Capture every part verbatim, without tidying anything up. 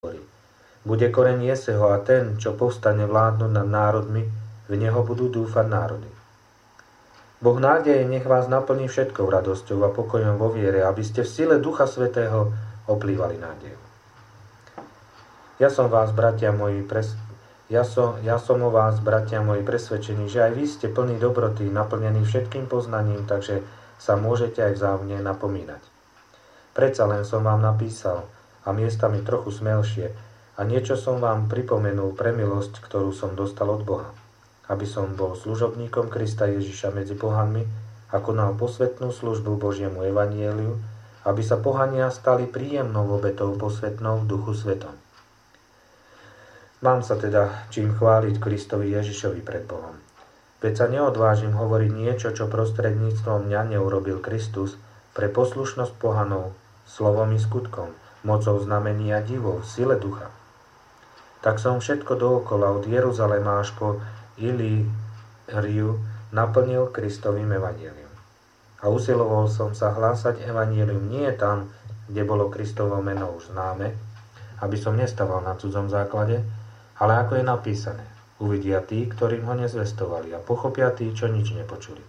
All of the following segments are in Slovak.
Bude koreň Jeseho a ten, čo povstane vládnuť nad národmi, v neho budú dúfať národy. Boh nádeje nech vás naplní všetkou radosťou a pokojom vo viere, aby ste v sile Ducha Svätého oplývali nádejou. Ja som vás, bratia moji, pres... ja, som, ja som o vás, bratia moji, presvedčený, že aj vy ste plní dobroty, naplnení všetkým poznaním, takže sa môžete aj vzájomne napomínať. Predsa len som vám napísal, a miestami trochu smelšie, a niečo som vám pripomenul pre milosť, ktorú som dostal od Boha, aby som bol služobníkom Krista Ježiša medzi pohanmi a konal posvätnú službu Božiemu evanjeliu, aby sa pohania stali príjemnou obetou posvätnou v Duchu Svetom. Mám sa teda čím chváliť Kristovi Ježišovi pred Bohom. Veď sa neodvážim hovoriť niečo, čo prostredníctvom mňa neurobil Kristus pre poslušnosť pohanov, slovom i skutkom, mocou znamení a divov, sile ducha. Tak som všetko dookola od Jeruzalema až po Ilíriu naplnil Kristovým evanjelium. A usiloval som sa hlásať evanjelium nie tam, kde bolo Kristovo meno už známe, aby som nestával na cudzom základe, ale ako je napísané, uvidia tí, ktorým ho nezvestovali, a pochopia tí, čo nič nepočuli.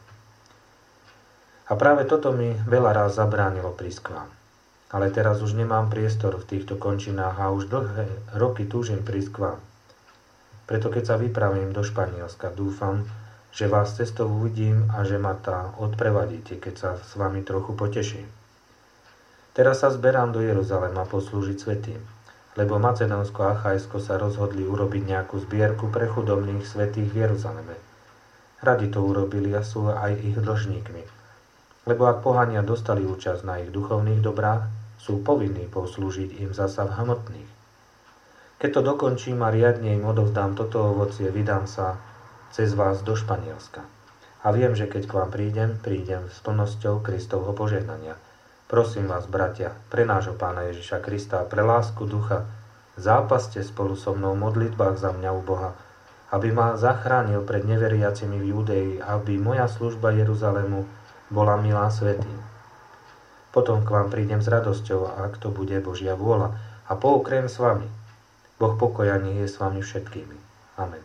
A práve toto mi veľa raz zabránilo prísť k vám. Ale teraz už nemám priestor v týchto končinách a už dlhé roky túžim prísť k vám. Preto keď sa vypravím do Španielska, dúfam, že vás cestou uvidím a že ma tá odprevadíte, keď sa s vami trochu poteším. Teraz sa zberám do Jeruzalema poslúžiť svätým, lebo Macedónsko a Achajsko sa rozhodli urobiť nejakú zbierku pre chudobných svätých v Jeruzaleme. Radi to urobili a sú aj ich dlžníkmi. Lebo ak pohania dostali účasť na ich duchovných dobrách, sú povinní poslúžiť im zasa v hmotných. Keď to dokončím a riadne im odovzdám toto ovocie, vydám sa cez vás do Španielska. A viem, že keď k vám prídem, prídem s plnosťou Kristovho požehnania. Prosím vás, bratia, pre nášho Pána Ježiša Krista a pre lásku ducha, zápaste spolu so mnou v modlitbách za mňa u Boha, aby ma zachránil pred neveriacimi v Judei, aby moja služba Jeruzalému bola milá svätým. Potom k vám prídem s radosťou, ak to bude Božia vôľa, a poukriem s vami. Boh pokoja nech je s vami všetkými. Amen.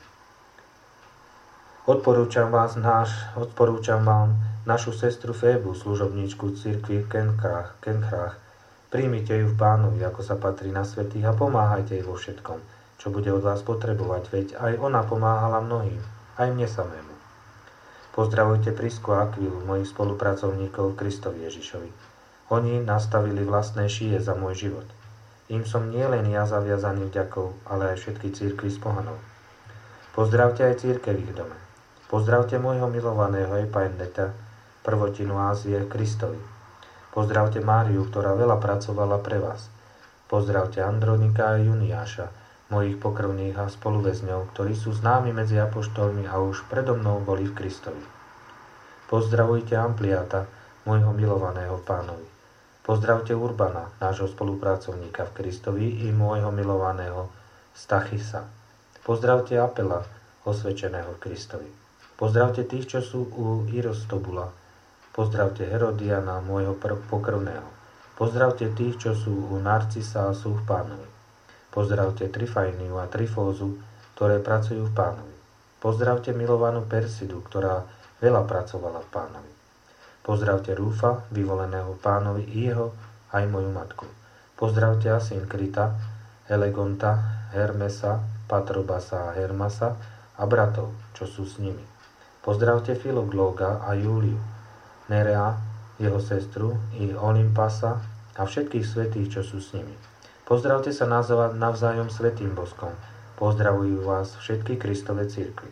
Odporúčam vás náš, odporúčam vám našu sestru Fébu, služobníčku cirkvi v Kenkrách, Kenkrách. Príjmite ju v Pánovi, ako sa patrí na svätých, a pomáhajte jej vo všetkom, čo bude od vás potrebovať, veď aj ona pomáhala mnohým, aj mne samému. Pozdravujte Prisku a Akvilu, mojich spolupracovníkov v Kristovi Ježišovi. Oni nastavili vlastné šije za môj život. Im som nielen ja zaviazaný vďakou, ale aj všetky cirkvi z pohanov. Pozdravte aj cirkev v ich dome. Pozdravte môjho milovaného Epainetea, prvotinu Ázie v Kristovi. Pozdravte Máriu, ktorá veľa pracovala pre vás. Pozdravte Andronika a Juniáša, mojich pokrvných a spoluväzňov, ktorí sú známi medzi apoštolmi a už predo mnou boli v Kristovi. Pozdravujte Ampliata, môjho milovaného Pánovi. Pozdravte Urbana, nášho spolupracovníka v Kristovi, i môjho milovaného Stachisa. Pozdravte Apela, osvedčeného v Kristovi. Pozdravte tých, čo sú u Irostobula. Pozdravte Herodiana, môjho pokrvného. Pozdravte tých, čo sú u Narcisa a sú v Pánovi. Pozdravte Trifajniu a Trifózu, ktoré pracujú v Pánovi. Pozdravte milovanú Persidu, ktorá veľa pracovala v Pánovi. Pozdravte Rúfa, vyvoleného Pánovi, i jeho, aj moju matku. Pozdravte Asynkrita, Elegonta, Hermesa, Patrobasa a Hermasa a bratov, čo sú s nimi. Pozdravte Filoglóga a Júliu, Nerea, jeho sestru, i Olympasa a všetkých svätých, čo sú s nimi. Pozdravte sa navzájom svätým boskom. Pozdravujú vás všetky Kristove cirkvi.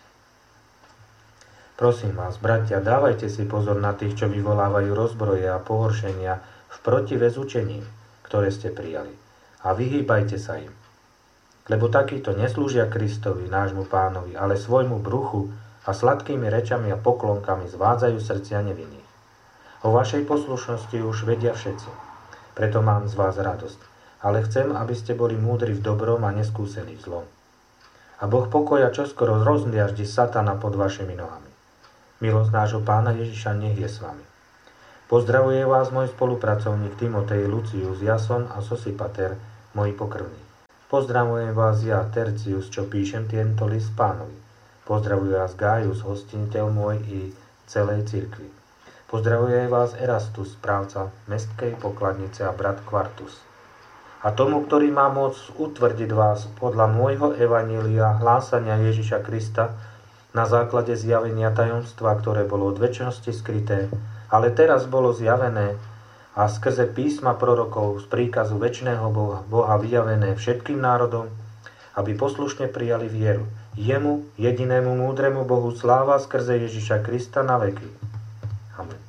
Prosím vás, bratia, dávajte si pozor na tých, čo vyvolávajú rozbroje a pohoršenia v protivez učením, ktoré ste prijali. A vyhýbajte sa im. Lebo takíto neslúžia Kristovi, nášmu Pánovi, ale svojmu bruchu a sladkými rečami a poklonkami zvádzajú srdcia nevinných. O vašej poslušnosti už vedia všetci. Preto mám z vás radosť. Ale chcem, aby ste boli múdri v dobrom a neskúsení v zlom. A Boh pokoja čoskoro rozmiaždi satana pod vašimi nohami. Milosť nášho Pána Ježiša nech je s vami. Pozdravuje vás môj spolupracovník Timotej, Lucius, Jason a Sosipater, moji pokrvní. Pozdravujem vás ja, Tercius, čo píšem tento list Pánovi. Pozdravuje vás Gaius, hostiteľ môj i celej cirkvi. Pozdravuje vás Erastus, správca mestskej pokladnice a brat Quartus. A tomu, ktorý má moc utvrdiť vás podľa môjho evanília hlásania Ježiša Krista na základe zjavenia tajomstva, ktoré bolo od večnosti skryté, ale teraz bolo zjavené a skrze písma prorokov z príkazu večného Boha, Boha vyjavené všetkým národom, aby poslušne prijali vieru. Jemu, jedinému múdremu Bohu, sláva skrze Ježiša Krista na veky. Amen.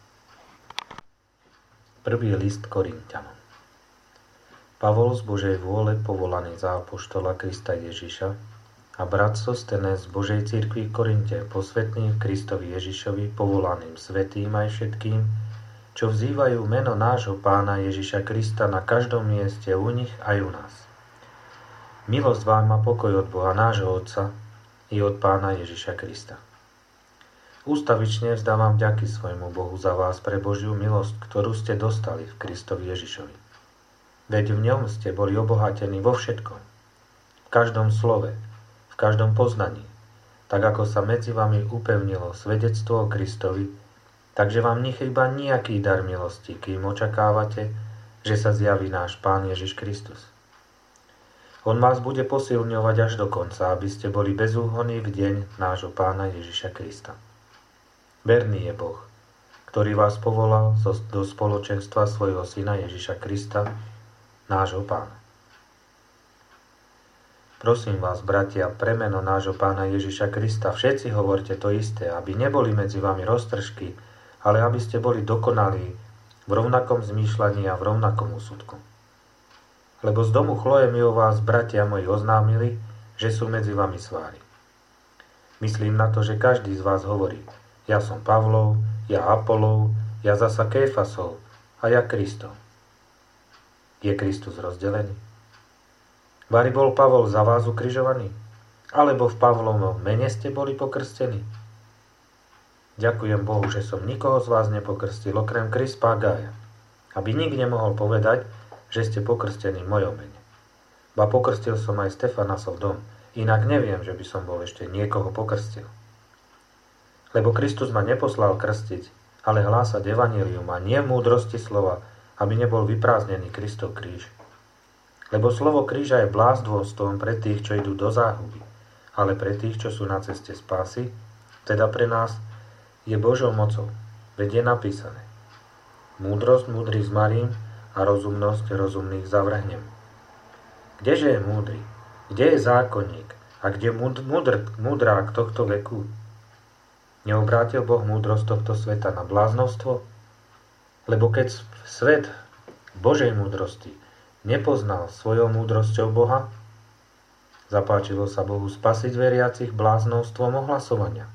Prvý list Korinťanom. Pavol z Božej vôle, povolaný za apoštola Krista Ježiša, a brat Sostenes z Božej cirkvi v Korinte, posvätný v Kristovi Ježišovi, povolaným svätým aj všetkým, čo vzývajú meno nášho Pána Ježiša Krista na každom mieste u nich aj u nás. Milosť vám a pokoj od Boha nášho Otca i od Pána Ježiša Krista. Ústavične vzdávam vďaky svojmu Bohu za vás pre Božiu milosť, ktorú ste dostali v Kristovi Ježišovi. Veď v ňom ste boli obohatení vo všetkom, v každom slove, v každom poznaní, tak ako sa medzi vami upevnilo svedectvo o Kristovi, takže vám nechýba nejaký dar milosti, kým očakávate, že sa zjaví náš Pán Ježiš Kristus. On vás bude posilňovať až do konca, aby ste boli bezúhonní v deň nášho Pána Ježiša Krista. Verný je Boh, ktorý vás povolal do spoločenstva svojho Syna Ježiša Krista, nášho Pána. Prosím vás, bratia, pre meno nášho Pána Ježiša Krista, všetci hovorte to isté, aby neboli medzi vami roztržky, ale aby ste boli dokonalí v rovnakom zmýšľaní a v rovnakom úsudku. Lebo z domu Chloe mi o vás, bratia moji, oznámili, že sú medzi vami svári. Myslím na to, že každý z vás hovorí, ja som Pavlov, ja Apolov, ja zasa Kéfasov a ja Kristov. Je Kristus rozdelený? Vari bol Pavol za vás ukrižovaný? Alebo v Pavlovom mene ste boli pokrstení? Ďakujem Bohu, že som nikoho z vás nepokrstil, okrem Krispa a Gája, aby nik nemohol povedať, že ste pokrstení v mojom mene. Ba pokrstil som aj Stefanasov dom, inak neviem, že by som bol ešte niekoho pokrstil. Lebo Kristus ma neposlal krstiť, ale hlásať evanjelium a nie múdrosti slova, aby nebol vyprázdnený Kristov kríž. Lebo slovo kríža je blázndvostom pre tých, čo idú do záhuby, ale pre tých, čo sú na ceste spásy, teda pre nás, je Božou mocou, veď je napísané. Múdrosť múdrych zmarím a rozumnosť rozumných zavrhnem. Kdeže je múdry? Kde je zákonník? A kde múdr, múdrák tohto veku? Neobrátil Boh múdrosť tohto sveta na bláznostvo? Lebo keď svet Božej múdrosti nepoznal svojou múdrosťou Boha, zapáčilo sa Bohu spasiť veriacich bláznovstvom ohlasovania.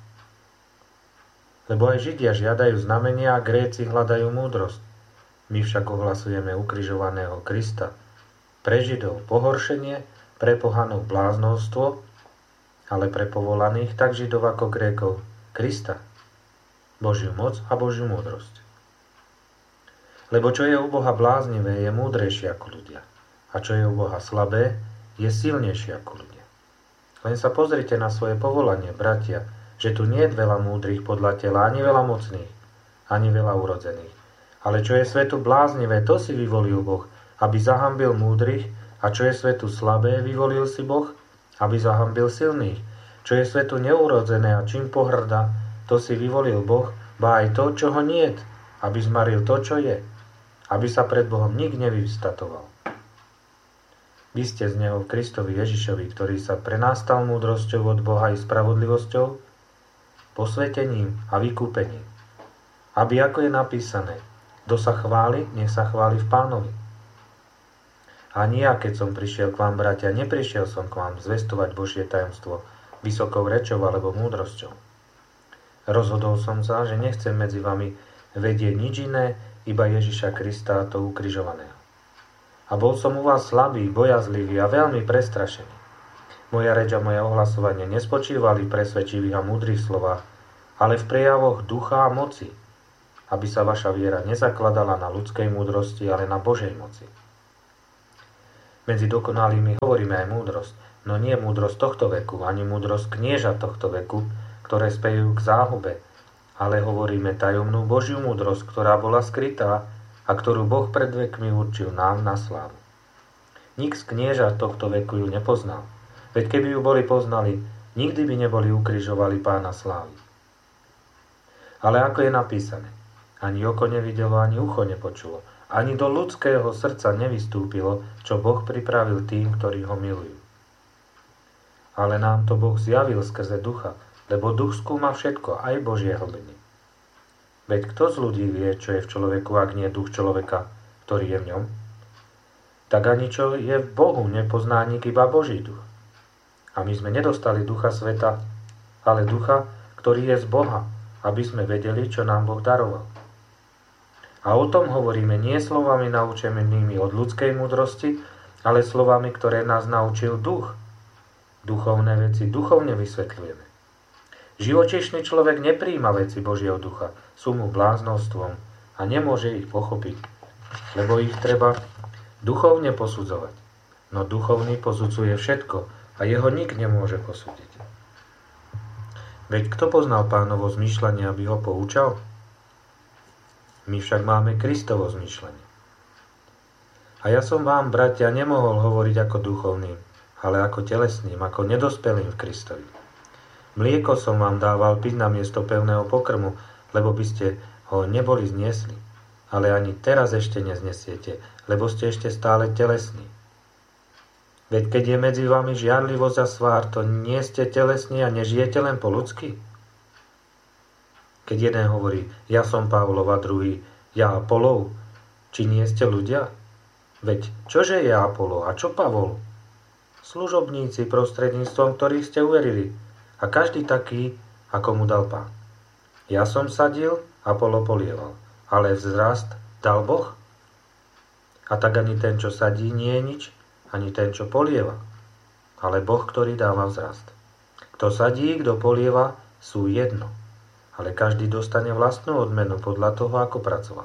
Lebo aj Židia žiadajú znamenia a Gréci hľadajú múdrosť. My však ohlasujeme ukrižovaného Krista. Pre Židov pohoršenie, pre pohanov bláznovstvo, ale pre povolaných, tak Židov ako Grékov, Krista, Božiu moc a Božiu múdrosť. Lebo čo je u Boha bláznivé, je múdrejšie ako ľudia. A čo je u Boha slabé, je silnejšie ako ľudia. Len sa pozrite na svoje povolanie, bratia, že tu nie je veľa múdrych podľa tela, ani veľa mocných, ani veľa urodzených. Ale čo je svetu bláznivé, to si vyvolil Boh, aby zahambil múdrych, a čo je svetu slabé, vyvolil si Boh, aby zahambil silných. Čo je svetu neurodzené a čím pohrda, to si vyvolil Boh, ba aj to, čo ho niet, aby zmaril to, čo je, aby sa pred Bohom nik nevyvstatoval. Vy ste z neho v Kristovi Ježišovi, ktorý sa pre nás stal múdrosťou od Boha i spravodlivosťou, posvetením a vykúpením. Aby, ako je napísané, kto sa chváli, nech sa chváli v Pánovi. Ani ja, keď som prišiel k vám, bratia, neprišiel som k vám zvestovať Božie tajomstvo vysokou rečou alebo múdrosťou. Rozhodol som sa, že nechcem medzi vami vedieť nič iné, iba Ježiša Krista, a to ukrižovaného. A bol som u vás slabý, bojazlivý a veľmi prestrašený. Moja reč a moje ohlasovanie nespočívali v presvedčivých a múdrych slovách, ale v prejavoch ducha a moci, aby sa vaša viera nezakladala na ľudskej múdrosti, ale na Božej moci. Medzi dokonalými hovoríme aj múdrosť, no nie múdrosť tohto veku, ani múdrosť knieža tohto veku, ktoré spejú k záhube, ale hovoríme tajomnú Božiu múdrosť, ktorá bola skrytá a ktorú Boh pred vekmi určil nám na slávu. Nik z knieža tohto veku ju nepoznal, veď keby ju boli poznali, nikdy by neboli ukrižovali Pána slávy. Ale ako je napísané, ani oko nevidelo, ani ucho nepočulo, ani do ľudského srdca nevystúpilo, čo Boh pripravil tým, ktorí ho milujú. Ale nám to Boh zjavil skrze ducha, lebo duch skúma všetko, aj Božie hlbiny. Veď kto z ľudí vie, čo je v človeku, ak nie duch človeka, ktorý je v ňom? Tak ani čo je v Bohu, nepozná nik iba Boží duch. A my sme nedostali ducha sveta, ale ducha, ktorý je z Boha, aby sme vedeli, čo nám Boh daroval. A o tom hovoríme nie slovami naučenými od ľudskej múdrosti, ale slovami, ktoré nás naučil duch. Duchovné veci duchovne vysvetľujeme. Živočíšny človek nepríjma veci Božieho ducha, sú mu bláznostvom a nemôže ich pochopiť, lebo ich treba duchovne posudzovať. No duchovný posudzuje všetko a jeho nik nemôže posúdiť. Veď kto poznal Pánovo zmýšľanie, aby ho poučal? My však máme Kristovo zmýšľanie. A ja som vám, bratia, nemohol hovoriť ako duchovným, ale ako telesným, ako nedospelým v Kristovi. Mlieko som vám dával piť na miesto pevného pokrmu, lebo by ste ho neboli zniesli. Ale ani teraz ešte neznesiete, lebo ste ešte stále telesní. Veď keď je medzi vami žiarlivosť a svár, to nie ste telesní a nežijete len po ľudsky? Keď jeden hovorí, ja som Pavlov a druhý, ja Apolov, či nie ste ľudia? Veď čože je Apollo a čo Pavol? Služobníci, prostredníctvom ktorých ste uverili, a každý taký, ako mu dal Pán. Ja som sadil, Apollo polieval, ale vzrast dal Boh. A tak ani ten, čo sadí, nie je nič, ani ten, čo polieva, ale Boh, ktorý dáva vzrast. Kto sadí, kto polieva, sú jedno, ale každý dostane vlastnú odmenu podľa toho, ako pracoval.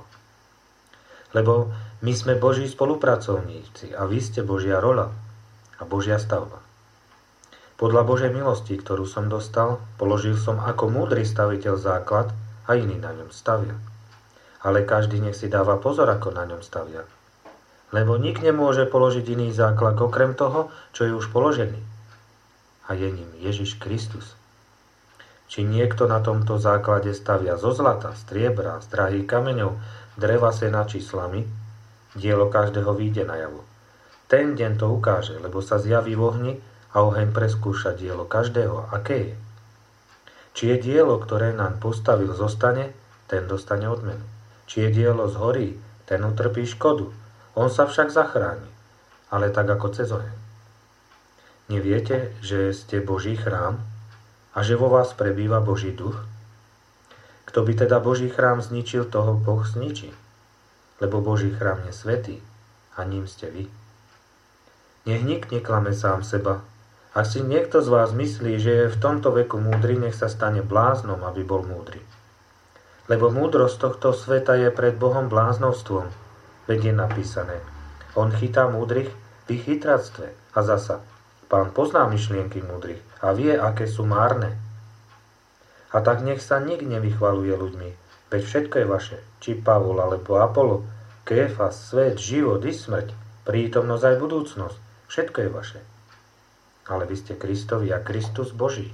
Lebo my sme Boží spolupracovníci a vy ste Božia roľa a Božia stavba. Podľa Božej milosti, ktorú som dostal, položil som ako múdry staviteľ základ a iný na ňom stavia. Ale každý nech si dáva pozor, ako na ňom stavia. Lebo nik nemôže položiť iný základ okrem toho, čo je už položený. A je ním Ježiš Kristus. Či niekto na tomto základe stavia zo zlata, striebra, z drahých kameňov, dreva, sena či slamy, dielo každého vyjde najavo. Ten deň to ukáže, lebo sa zjaví v ohni a oheň preskúša dielo každého, aké je. Či je dielo, ktoré nám postavil, zostane, ten dostane odmenu. Či je dielo zhorí, ten utrpí škodu. On sa však zachráni, ale tak ako cez oheň. Neviete, že ste Boží chrám a že vo vás prebýva Boží duch? Kto by teda Boží chrám zničil, toho Boh zničí. Lebo Boží chrám je svätý a ním ste vy. Nech nik neklame sám seba. Ak si niekto z vás myslí, že je v tomto veku múdry, nech sa stane bláznom, aby bol múdry. Lebo múdrosť tohto sveta je pred Bohom bláznovstvom. Veď je napísané, on chytá múdrych v ich chytráctve. A zasa, Pán pozná myšlienky múdrych a vie, aké sú márne. A tak nech sa nik nevychvaluje ľuďmi, veď všetko je vaše, či Pavol alebo Apollo, Kéfas, svet, život i smrť, prítomnosť aj budúcnosť, všetko je vaše. Ale vy ste Kristovi a Kristus Boží.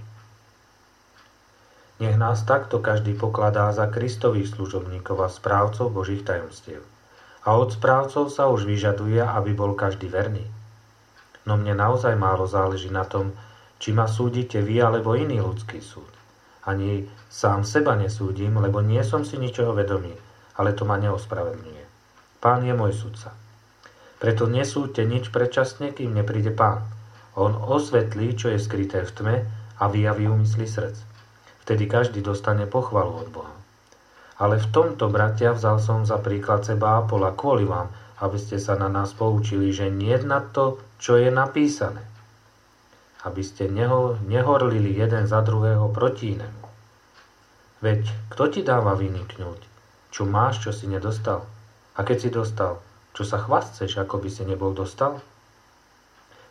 Nech nás takto každý pokladá za Kristových služobníkov a správcov Božích tajomstiev. A od správcov sa už vyžaduje, aby bol každý verný. No mne naozaj málo záleží na tom, či ma súdite vy alebo iný ľudský súd. Ani sám seba nesúdim, lebo nie som si ničoho vedomý, ale to ma neospravedlňuje. Pán je môj sudca. Preto nesúďte nič predčasne, kým nepríde Pán. On osvetlí, čo je skryté v tme a vyjaví úmysly srdc. Vtedy každý dostane pochvalu od Boha. Ale v tomto, bratia, vzal som za príklad seba Apola kvôli vám, aby ste sa na nás poučili, že nie na to, čo je napísané. Aby ste neho, nehorlili jeden za druhého proti inému. Veď kto ti dáva vyniknúť? Čo máš, čo si nedostal? A keď si dostal, čo sa chvastceš, ako by si nebol dostal?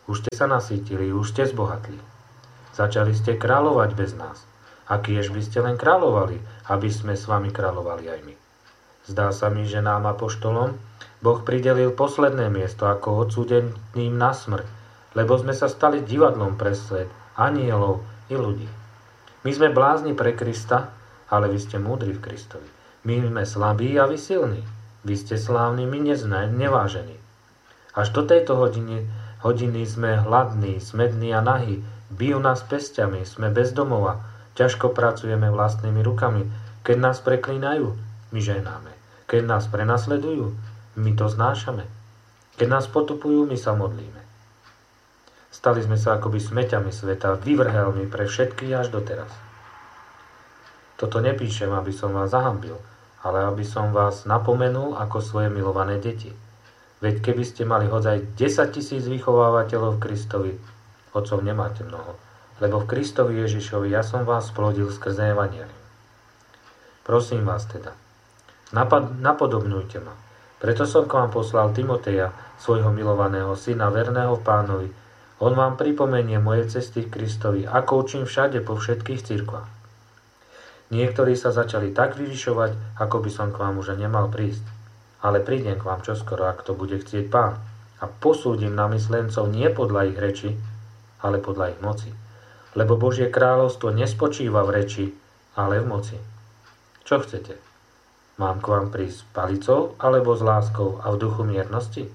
Už ste sa nasýtili, už ste zbohatli. Začali ste kráľovať bez nás. A kiež by ste len kráľovali, aby sme s vami kráľovali aj my. Zdá sa mi, že nám apoštolom Boh pridelil posledné miesto ako odsúdeným na smrť, lebo sme sa stali divadlom pre svet, anielov i ľudí. My sme blázni pre Krista, ale vy ste múdri v Kristovi. My sme slabí a vy silní. Vy ste slávni, my nezná, nevážení. Až do tejto hodiny, hodiny sme hladní, smední a nahí. Bijú nás pesťami, sme bez domova. Ťažko pracujeme vlastnými rukami. Keď nás preklínajú, my ženáme. Keď nás prenasledujú, my to znášame. Keď nás potupujú, my sa modlíme. Stali sme sa akoby smeťami sveta, vyvrhelmi pre všetky až doteraz. Toto nepíšem, aby som vás zahambil, ale aby som vás napomenul ako svoje milované deti. Veď keby ste mali hodzaj desať tisíc vychovávateľov Kristovi, otcov nemáte mnoho, lebo v Kristovi Ježišovi ja som vás splodil skrze evanjelium. Prosím vás teda, napad- napodobňujte ma. Preto som k vám poslal Timoteja, svojho milovaného syna, verného v Pánovi. On vám pripomenie moje cesty v Kristovi, ako učím všade po všetkých cirkvách. Niektorí sa začali tak vyvyšovať, ako by som k vám už nemal prísť. Ale prídem k vám čoskoro, ak to bude chcieť Pán. A posúdim namyslencov nie podľa ich reči, ale podľa ich moci. Lebo Božie kráľovstvo nespočíva v reči, ale v moci. Čo chcete? Mám k vám prísť s palicou, alebo s láskou a v duchu miernosti?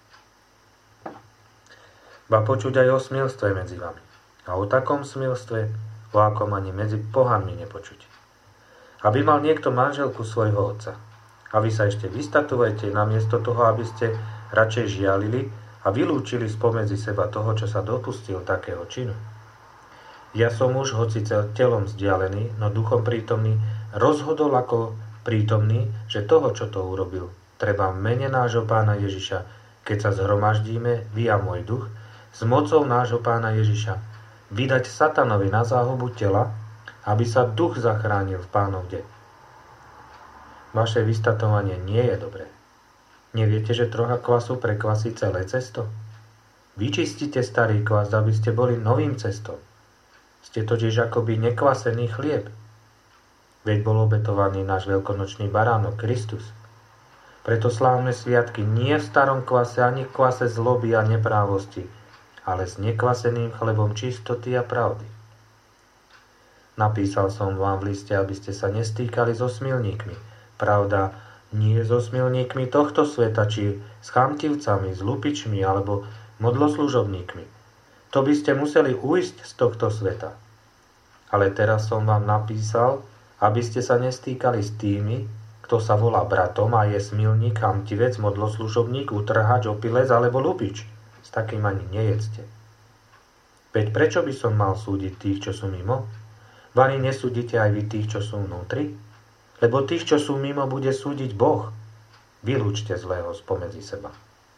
Ba počuť aj o smilstve medzi vami. A o takom smilstve, o akom ani medzi pohanmi nepočuť. Aby mal niekto manželku svojho otca. A vy sa ešte vystatujete namiesto toho, aby ste radšej žialili a vylúčili spomedzi seba toho, čo sa dopustil takého činu. Ja som už, hoci telom vzdialený, no duchom prítomný, rozhodol ako prítomný, že toho, čo to urobil, treba v mene nášho Pána Ježiša, keď sa zhromaždíme, vy a môj duch, s mocou nášho Pána Ježiša, vydať satanovi na záhubu tela, aby sa duch zachránil v Pánov deň. Vaše vystatovanie nie je dobré. Neviete, že trocha kvasu prekvasí celé cesto? Vyčistite starý kvas, aby ste boli novým cestom. Ste totiž akoby nekvasený chlieb. Veď bol obetovaný náš veľkonočný baránok, Kristus. Preto slávme sviatky nie v starom kvase, ani v kvase zloby a neprávosti, ale s nekvaseným chlebom čistoty a pravdy. Napísal som vám v liste, aby ste sa nestýkali so smilníkmi. Pravda, nie so smilníkmi tohto sveta, či s chamtivcami, s lupičmi alebo modloslužobníkmi. To by ste museli ujsť z tohto sveta. Ale teraz som vám napísal, aby ste sa nestýkali s tými, kto sa volá bratom a je smilník, chamtivec, modloslužobník, utrhač, opilec alebo lupič. S takým ani nejedzte. Veď prečo by som mal súdiť tých, čo sú mimo? Vani nesúdite aj vy tých, čo sú vnútri? Lebo tých, čo sú mimo, bude súdiť Boh. Vylúčte zlého spomedzi seba.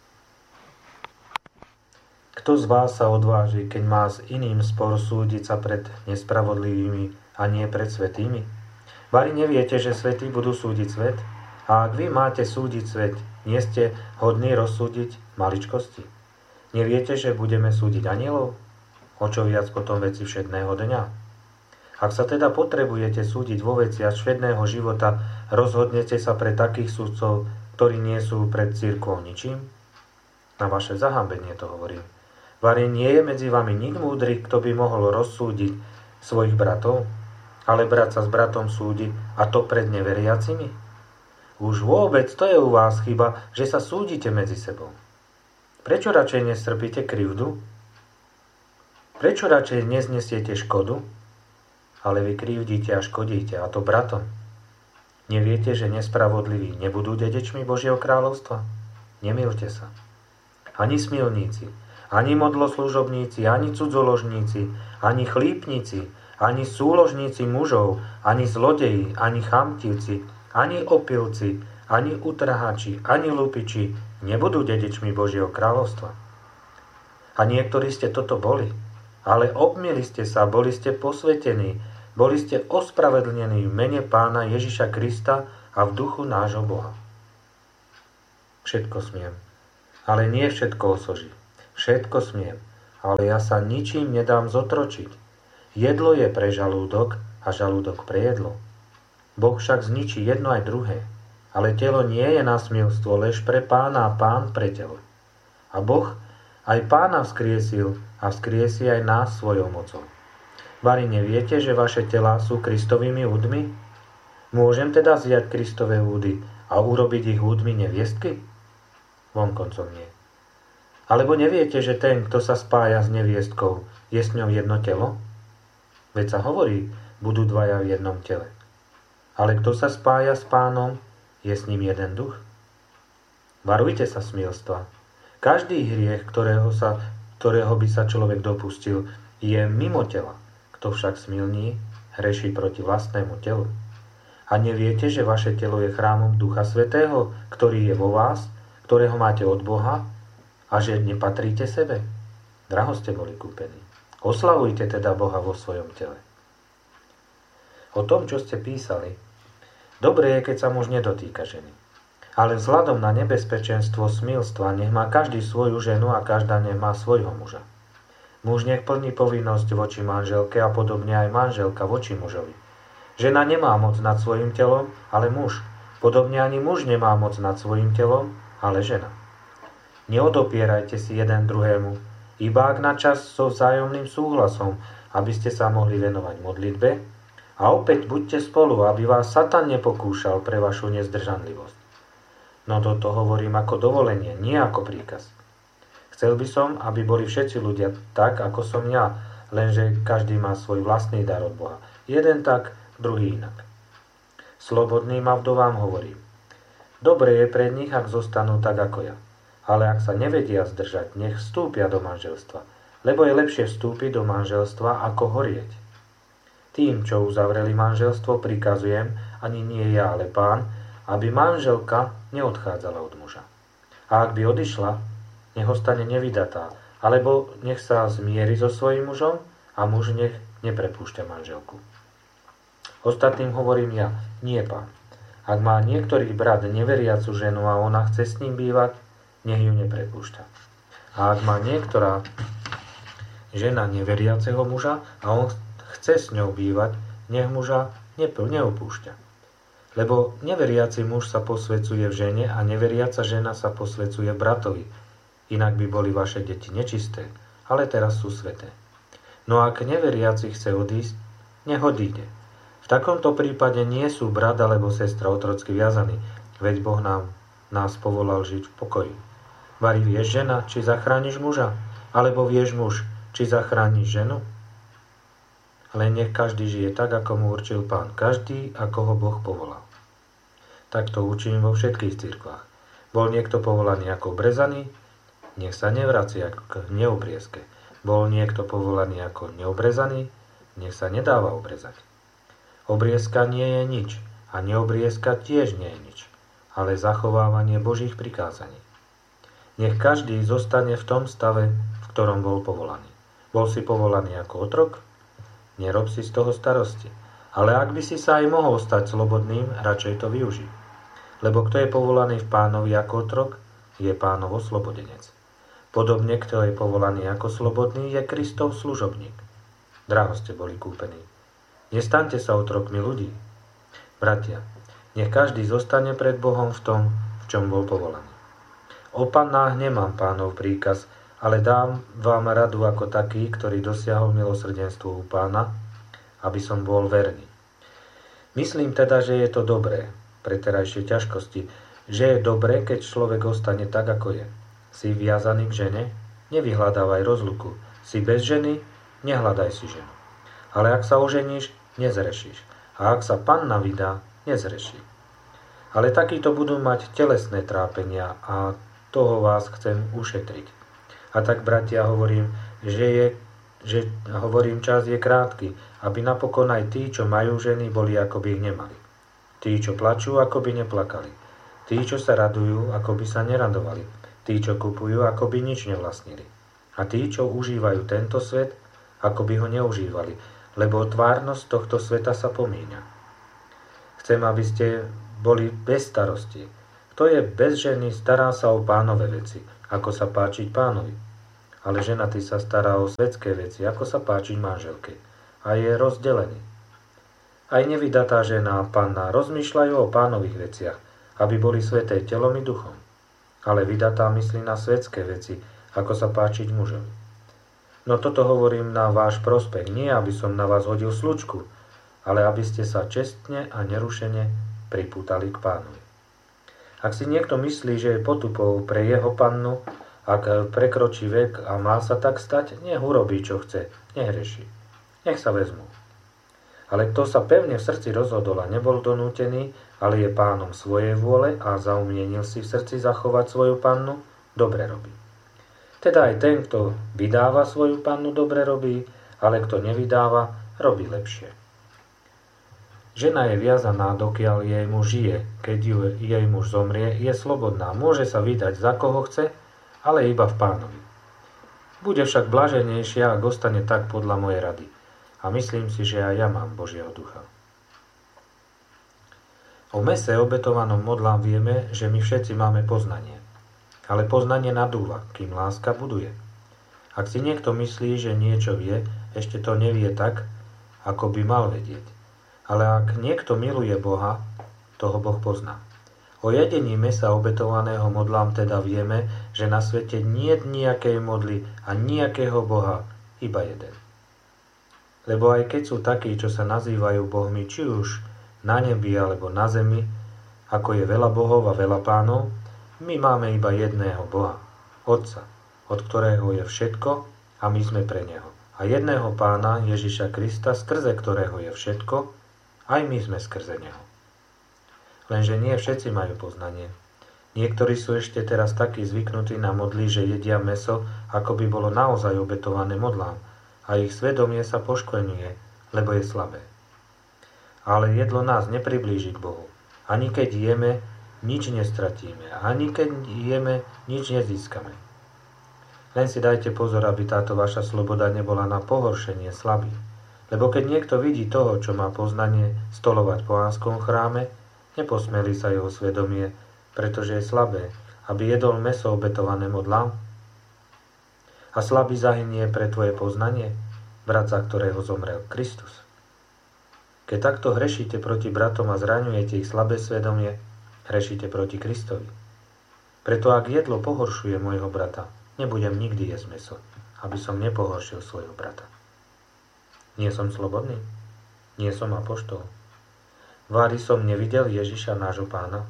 Kto z vás sa odváži, keď má s iným spor, súdiť sa pred nespravodlivými a nie pred svätými? Vari neviete, že svätí budú súdiť svet? A ak vy máte súdiť svet, nie ste hodní rozsúdiť maličkosti? Neviete, že budeme súdiť anielov? O čo viac potom veci všedného dňa? Ak sa teda potrebujete súdiť vo veciach všedného života, rozhodnete sa pre takých súdcov, ktorí nie sú pred cirkvou ničím? Na vaše zahambenie to hovorím. Vari nie je medzi vami nik múdry, kto by mohol rozsúdiť svojich bratov, ale brat sa s bratom súdi, a to pred neveriacimi? Už vôbec to je u vás chyba, že sa súdite medzi sebou. Prečo radšej nestrpíte krivdu? Prečo radšej neznesiete škodu? Ale vy krivdíte a škodíte, a to bratom. Neviete, že nespravodliví nebudú dedičmi Božieho kráľovstva? Nemilte sa. Ani smilníci, ani modloslužobníci, ani cudzoložníci, ani chlípnici, ani súložníci mužov, ani zlodeji, ani chamtivci, ani opilci, ani utrhači, ani lupiči nebudú dedičmi Božieho kráľovstva. A niektorí ste toto boli, ale obmili ste sa, boli ste posvetení, boli ste ospravedlnení v mene Pána Ježiša Krista a v duchu nášho Boha. Všetko smiem, ale nie všetko osoží. Všetko smiem, ale ja sa ničím nedám zotročiť. Jedlo je pre žalúdok a žalúdok pre jedlo. Boh však zničí jedno aj druhé. Ale telo nie je na smilstvo, lež pre Pána a Pán pre telo. A Boh aj Pána vzkriesil a vzkriesí aj nás svojou mocou. Vari neviete, že vaše telá sú Kristovými údmi? Môžem teda vziať Kristové údy a urobiť ich údmi neviestky? Vonkoncom nie. Alebo neviete, že ten, kto sa spája s neviestkou, je s ňou jedno telo? Veď sa hovorí, budú dvaja v jednom tele. Ale kto sa spája s Pánom, je s ním jeden duch? Varujte sa smilstva. Každý hriech, ktorého, sa, ktorého by sa človek dopustil, je mimo tela. Kto však smilní, hreší proti vlastnému telu. A neviete, že vaše telo je chrámom Ducha Svätého, ktorý je vo vás, ktorého máte od Boha, a že nepatríte sebe? Draho ste boli kúpení. Oslavujte teda Boha vo svojom tele. O tom, čo ste písali, dobre je, keď sa muž nedotýka ženy. Ale vzhľadom na nebezpečenstvo smilstva nech má každý svoju ženu a každá nech má svojho muža. Muž nech plní povinnosť voči manželke a podobne aj manželka voči mužovi. Žena nemá moc nad svojim telom, ale muž. Podobne ani muž nemá moc nad svojim telom, ale žena. Neodopierajte si jeden druhému, iba ak na čas so vzájomným súhlasom, aby ste sa mohli venovať modlitbe, a opäť buďte spolu, aby vás Satan nepokúšal pre vašu nezdržanlivosť. No toto hovorím ako dovolenie, nie ako príkaz. Chcel by som, aby boli všetci ľudia tak, ako som ja, lenže každý má svoj vlastný dar od Boha. Jeden tak, druhý inak. Slobodným a vdovám hovorím. Dobre je pre nich, ak zostanú tak ako ja. Ale ak sa nevedia zdržať, nech vstúpia do manželstva. Lebo je lepšie vstúpiť do manželstva, ako horieť. Tým, čo uzavreli manželstvo, prikazujem, ani nie ja, ale Pán, aby manželka neodchádzala od muža. A ak by odišla, nech ostane nevydatá, alebo nech sa zmieri so svojím mužom a muž nech neprepúšťa manželku. Ostatným hovorím ja, nie Pán. Ak má niektorý brat neveriacu ženu a ona chce s ním bývať, nech ju neprepúšťa. A ak má niektorá žena neveriaceho muža a on chce s ňou bývať, nech muža neopúšťa. Lebo neveriaci muž sa posvecuje v žene a neveriaca žena sa posvecuje v bratovi. Inak by boli vaše deti nečisté, ale teraz sú sveté. No ak neveriaci chce odísť, nech odíde. V takomto prípade nie sú brat alebo sestra otrocky viazaní, veď Boh nám, nás povolal žiť v pokoji. Vari vieš žena, či zachrániš muža? Alebo vieš muž, či zachrániš ženu? Len nech každý žije tak, ako mu určil Pán. Každý, ako ho Boh povolal. Tak to učím vo všetkých cirkvách. Bol niekto povolaný ako obrezaný? Nech sa nevracia k neobriezke. Bol niekto povolaný ako neobrezaný? Nech sa nedáva obrezať. Obriezka nie je nič a neobriezka tiež nie je nič, ale zachovávanie Božích prikázaní. Nech každý zostane v tom stave, v ktorom bol povolaný. Bol si povolaný ako otrok? Nerob si z toho starosti. Ale ak by si sa aj mohol stať slobodným, radšej to využij. Lebo kto je povolaný v Pánovi ako otrok, je Pánov oslobodenec. Podobne, kto je povolaný ako slobodný, je Kristov služobník. Draho ste boli kúpení. Nestaňte sa otrokmi ľudí. Bratia, nech každý zostane pred Bohom v tom, v čom bol povolaný. O pannách nemám Pánov príkaz, ale dám vám radu ako taký, ktorý dosiahol milosrdenstvo u Pána, aby som bol verný. Myslím teda, že je to dobré pre terajšie ťažkosti, že je dobré, keď človek ostane tak, ako je. Si viazaný k žene? Nevyhľadávaj rozluku. Si bez ženy? Nehľadaj si ženu. Ale ak sa oženíš, nezrešíš. A ak sa panna vydá, nezreší. Ale takíto budú mať telesné trápenia a toho vás chcem ušetriť. A tak, bratia, hovorím, že, je, že hovorím, čas je krátky, aby napokon aj tí, čo majú ženy, boli, ako by ich nemali. Tí, čo plačú, ako by neplakali. Tí, čo sa radujú, ako by sa neradovali. Tí, čo kupujú, ako by nič nevlastnili. A tí, čo užívajú tento svet, ako by ho neužívali, lebo tvárnosť tohto sveta sa pomíňa. Chcem, aby ste boli bez starosti. Kto je bez ženy, stará sa o Pánove veci, ako sa páčiť Pánovi. ale ženatý sa stará o svetské veci, ako sa páči manželke, a je rozdelený. Aj nevydatá žena a panna rozmýšľajú o pánových veciach, aby boli sveté telom i duchom. Ale vydatá myslí na svetské veci, ako sa páčiť mužovi. No toto hovorím na váš prospech, nie aby som na vás hodil slučku, ale aby ste sa čestne a nerušene pripútali k pánovi. Ak si niekto myslí, že je potupou pre jeho pannu, ak prekročí vek a má sa tak stať, nech urobí, čo chce, nehreší. Nech sa vezmú. Ale kto sa pevne v srdci rozhodol a nebol donútený, ale je pánom svojej vôle a zaumienil si v srdci zachovať svoju pannu, dobre robí. Teda aj ten, kto vydáva svoju pannu, dobre robí, ale kto nevydáva, robí lepšie. Žena je viazaná, dokiaľ jej muž žije. Keď ju, jej muž zomrie, je slobodná. Môže sa vydať za koho chce, ale iba v pánovi. Bude však blaženejšia, ak ostane tak podľa mojej rady. A myslím si, že aj ja mám Božieho ducha. O mese obetovanom modlám vieme, že my všetci máme poznanie. Ale poznanie nadúva, kým láska buduje. Ak si niekto myslí, že niečo vie, ešte to nevie tak, ako by mal vedieť. Ale ak niekto miluje Boha, toho Boh pozná. O jedení mesa obetovaného modlám teda vieme, že na svete niet nejakej modly a nejakého Boha, iba jeden. Lebo aj keď sú takí, čo sa nazývajú bohmi, či už na nebi alebo na zemi, ako je veľa bohov a veľa pánov, my máme iba jedného Boha, Otca, od ktorého je všetko a my sme pre Neho. A jedného Pána Ježiša Krista, skrze ktorého je všetko, aj my sme skrze Neho. Lenže nie všetci majú poznanie. Niektorí sú ešte teraz takí zvyknutí na modly, že jedia mäso, ako by bolo naozaj obetované modlám, a ich svedomie sa poškvrňuje, lebo je slabé. Ale jedlo nás nepriblíži k Bohu. Ani keď jeme, nič nestratíme. Ani keď jeme, nič nezískame. Len si dajte pozor, aby táto vaša sloboda nebola na pohoršenie slabých. Lebo keď niekto vidí toho, čo má poznanie, stolovať po pánskom chráme, neposmelí sa jeho svedomie, pretože je slabé, aby jedol mäso obetované modlám. A slabý zahynie pre tvoje poznanie, brat, za ktorého zomrel Kristus. Keď takto hrešíte proti bratom a zraňujete ich slabé svedomie, hrešíte proti Kristovi. Preto ak jedlo pohoršuje môjho brata, nebudem nikdy jesť mäso, aby som nepohoršil svojho brata. Nie som slobodný? Nie som apoštol? Vári som nevidel Ježiša, nášho Pána?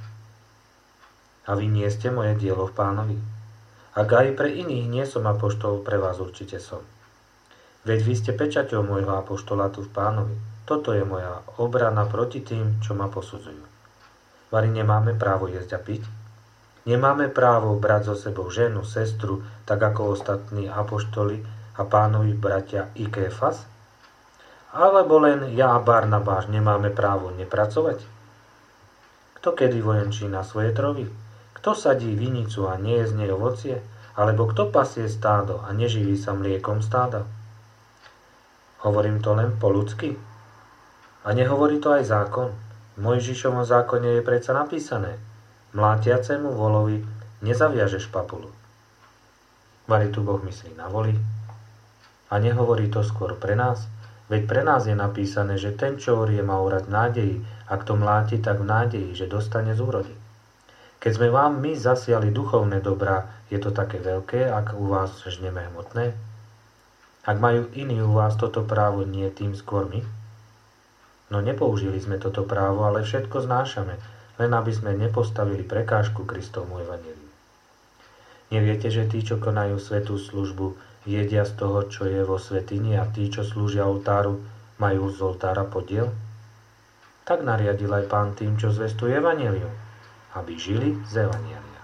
A vy nie ste moje dielo v Pánovi? Ak aj pre iných nie som apoštol, pre vás určite som. Veď vy ste pečaťou môjho apoštolátu v Pánovi. Toto je moja obrana proti tým, čo ma posudzujú. Vari nemáme právo jesť a piť? Nemáme právo brať so sebou ženu, sestru, tak ako ostatní apoštoli a Pánovi bratia i Kéfas? Alebo len ja a Barnabáš nemáme právo nepracovať? Kto kedy vojenčí na svoje trovy? Kto sadí vinicu a nie je z nej ovocie? Alebo kto pasie stádo a neživí sa mliekom stáda? Hovorím to len po ľudsky? A nehovorí to aj zákon? V Mojžišovom zákone je predsa napísané: mlátiacemu volovi nezaviažeš papulu. Vari tu Boh myslí na voli? A nehovorí to skôr pre nás? Veď pre nás je napísané, že ten, čo orie, má orať v nádeji, a kto mláti, tak v nádeji, že dostane z úrody. Keď sme vám my zasiali duchovné dobrá, je to také veľké, ak u vás žneme hmotné? Ak majú iní u vás toto právo, nie tým skôr my? No nepoužili sme toto právo, ale všetko znášame, len aby sme nepostavili prekážku Kristovmu evanjeliu. Neviete, že tí, čo konajú svätú službu, jedia z toho, čo je vo svätyni, a tí, čo slúžia oltáru, majú z oltára podiel? Tak nariadil aj Pán tým, čo zvestuje evanjelium, aby žili z evanjelia.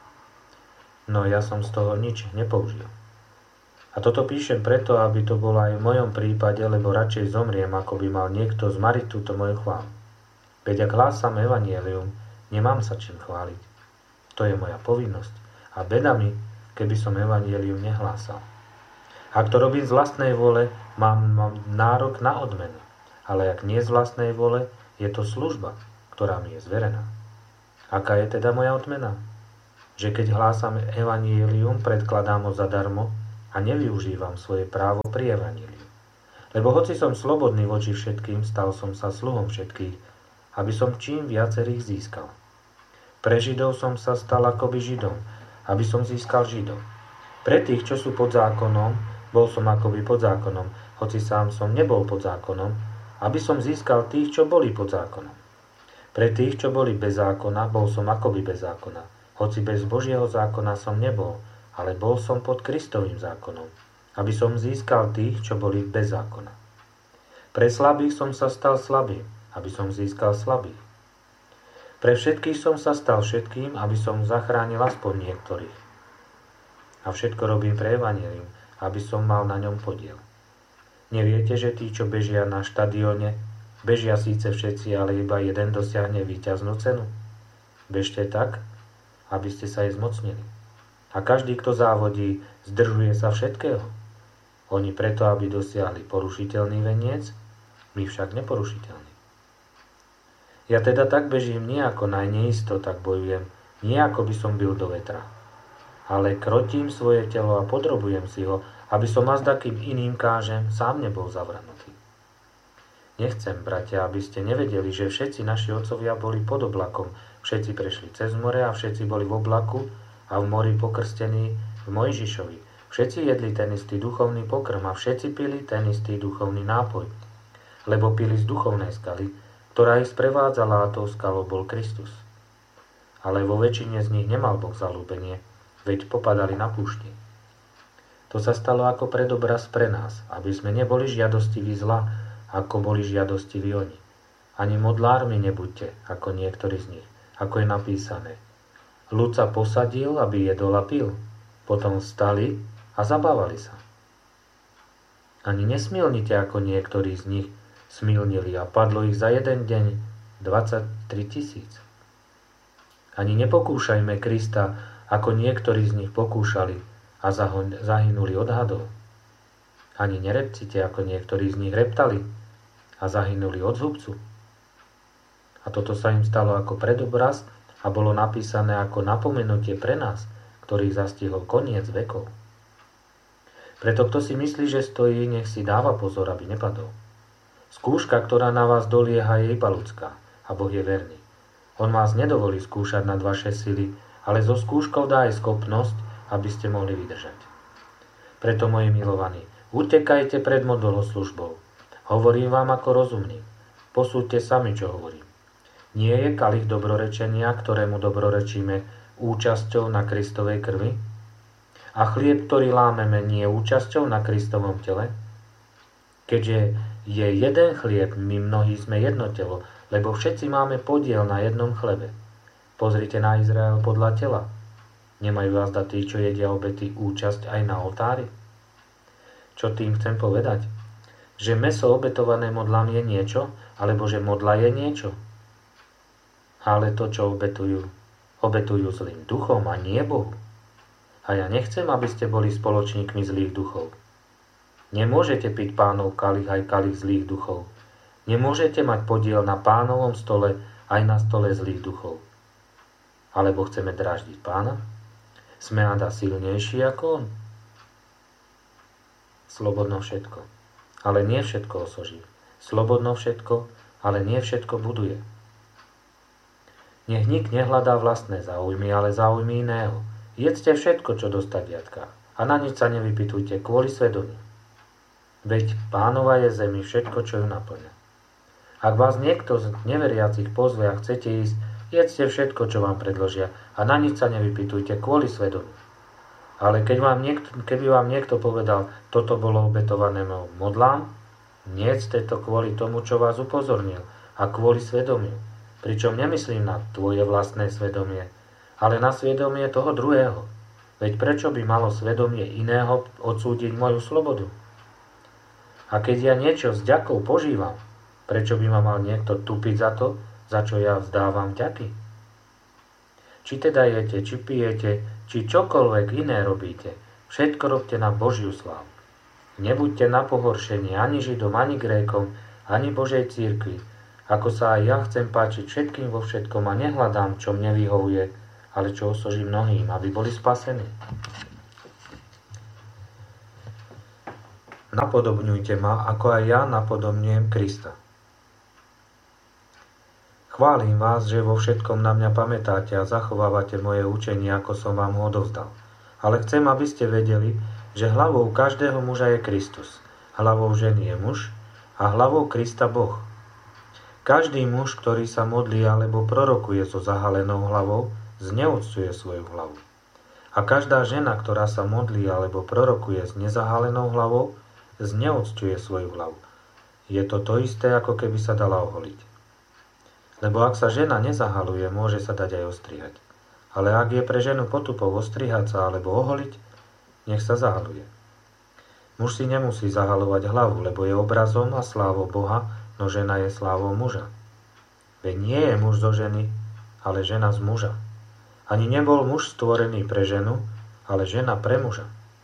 No ja som z toho nič nepoužil. A toto píšem preto, aby to bolo aj v mojom prípade, lebo radšej zomriem, ako by mal niekto zmariť túto moju chválu. Veď ak hlásam evanjelium, nemám sa čím chváliť. To je moja povinnosť. A beda mi, keby som evanjelium nehlásal. Ak to robím z vlastnej vole, mám, mám nárok na odmenu. Ale ak nie z vlastnej vole, je to služba, ktorá mi je zverená. Aká je teda moja odmena? Že keď hlásam evanjelium, predkladám ho zadarmo, a nevyužívam svoje právo pri evaníliu. Lebo hoci som slobodný voči všetkým, stal som sa sluhom všetkých, aby som čím viacerých získal. Pre Židov som sa stal akoby Židom, aby som získal Židov. Pre tých, čo sú pod zákonom, bol som akoby pod zákonom, hoci sám som nebol pod zákonom, aby som získal tých, čo boli pod zákonom. Pre tých, čo boli bez zákona, bol som akoby bez zákona, hoci bez Božieho zákona som nebol, ale bol som pod Kristovým zákonom, aby som získal tých, čo boli bez zákona. Pre slabých som sa stal slabým, aby som získal slabých. Pre všetkých som sa stal všetkým, aby som zachránil aspoň niektorých. A všetko robím pre evanjelium, aby som mal na ňom podiel. Neviete, že tí, čo bežia na štadióne, bežia síce všetci, ale iba jeden dosiahne víťaznú cenu? Bežte tak, aby ste sa jej zmocnili. A každý, kto závodí, zdržuje sa všetkého. Oni preto, aby dosiahli porušiteľný veniec, my však neporušiteľný. Ja teda tak bežím nie ako najneisto, tak bojujem, nie ako by som bil do vetra. Ale krotím svoje telo a podrobujem si ho, aby som azda, kým iným kážem, sám nebol zavrhnutý. Nechcem, bratia, aby ste nevedeli, že všetci naši otcovia boli pod oblakom, všetci prešli cez more a všetci boli v oblaku a v mori pokrstení v Mojžišovi. Všetci jedli ten istý duchovný pokrm a všetci pili ten istý duchovný nápoj, lebo pili z duchovnej skaly, ktorá ich sprevádzala, a tou skalou bol Kristus. Ale vo väčšine z nich nemal Boh zaľúbenie, veď popadali na púšti. To sa stalo ako predobraz pre nás, aby sme neboli žiadostiví zla, ako boli žiadostiví oni. Ani modlármi nebuďte, ako niektorí z nich, ako je napísané. Ľud sa posadil, aby jedol a pil, potom vstali a zabávali sa. Ani nesmilnite, ako niektorí z nich smilnili, a padlo ich za jeden deň dvadsaťtri tisíc. Ani nepokúšajme Krista, ako niektorí z nich pokúšali a zahynuli od hadov. Ani nerepcite, ako niektorí z nich reptali a zahynuli od zhubcu. A toto sa im stalo ako predobraz a bolo napísané ako napomenutie pre nás, ktorých zastihol koniec vekov. Preto kto si myslí, že stojí, nech si dáva pozor, aby nepadol. Skúška, ktorá na vás dolieha, je iba ľudská, a Boh je verný. On vás nedovolí skúšať nad vaše sily, ale zo skúškou dá aj schopnosť, aby ste mohli vydržať. Preto, moji milovaní, utekajte pred modloslužbou. Hovorím vám ako rozumný. Posúďte sami, čo hovorím. Nie je kalich dobrorečenia, ktorému dobrorečíme, účasťou na Kristovej krvi? A chlieb, ktorý lámeme, nie je účasťou na Kristovom tele? Keďže je jeden chlieb, my mnohí sme jedno telo, lebo všetci máme podiel na jednom chlebe. Pozrite na Izrael podľa tela. Nemajú azda tí, čo jedia obety, účasť aj na oltári? Čo tým chcem povedať? Že mäso obetované modlám je niečo, alebo že modla je niečo? Ale to, čo obetujú, obetujú zlým duchom a nie Bohu. A ja nechcem, aby ste boli spoločníkmi zlých duchov. Nemôžete piť Pánov kalich aj kalich zlých duchov. Nemôžete mať podiel na Pánovom stole aj na stole zlých duchov. Alebo chceme dráždiť Pána? Sme ada silnejší ako on? Slobodno všetko, ale nie všetko osoží. Slobodno všetko, ale nie všetko buduje. Nech nik nehľadá vlastné záujmy, ale záujmy iného. Jedzte všetko, čo dostať viatka, a na nič sa nevypytujte kvôli svedomiu. Veď Pánova je zemi všetko, čo ju naplňa. Ak vás niekto z neveriacich pozve a chcete ísť, jedzte všetko, čo vám predložia, a na nič sa nevypytujte kvôli svedomiu. Ale keď vám niekto, keby vám niekto povedal, toto bolo obetované modlám, nejedzte to kvôli tomu, čo vás upozornil, a kvôli svedomiu. Pričom nemyslím na tvoje vlastné svedomie, ale na svedomie toho druhého. Veď prečo by malo svedomie iného odsúdiť moju slobodu? A keď ja niečo s vďakou požívam, prečo by ma mal niekto tupiť za to, za čo ja vzdávam vďaky? Či teda jete, či pijete, či čokoľvek iné robíte, všetko robte na Božiu slávu. Nebuďte na pohoršenie ani Židom, ani Grékom, ani Božej cirkvi, ako sa aj ja chcem páčiť všetkým vo všetkom a nehľadám, čo mne vyhovuje, ale čo osoží mnohým, aby boli spasení. napodobňujte ma, ako aj ja napodobňujem Krista. Chválim vás, že vo všetkom na mňa pamätáte a zachovávate moje učenie, ako som vám ho odovzdal. Ale chcem, aby ste vedeli, že hlavou každého muža je Kristus, hlavou ženy je muž a hlavou Krista Boh. Každý muž, ktorý sa modlí alebo prorokuje so zahalenou hlavou, zneúctuje svoju hlavu. A každá žena, ktorá sa modlí alebo prorokuje s nezahalenou hlavou, zneúctuje svoju hlavu. Je to to isté, ako keby sa dala oholiť. Lebo ak sa žena nezahaluje, môže sa dať aj ostrihať. Ale ak je pre ženu potupou ostrihať sa alebo oholiť, nech sa zahaluje. Muž si nemusí zahalovať hlavu, lebo je obrazom a slávou Boha, no žena je slávou muža. Veď nie je muž zo ženy, ale žena z muža. Ani nebol muž stvorený pre ženu, ale žena pre muža.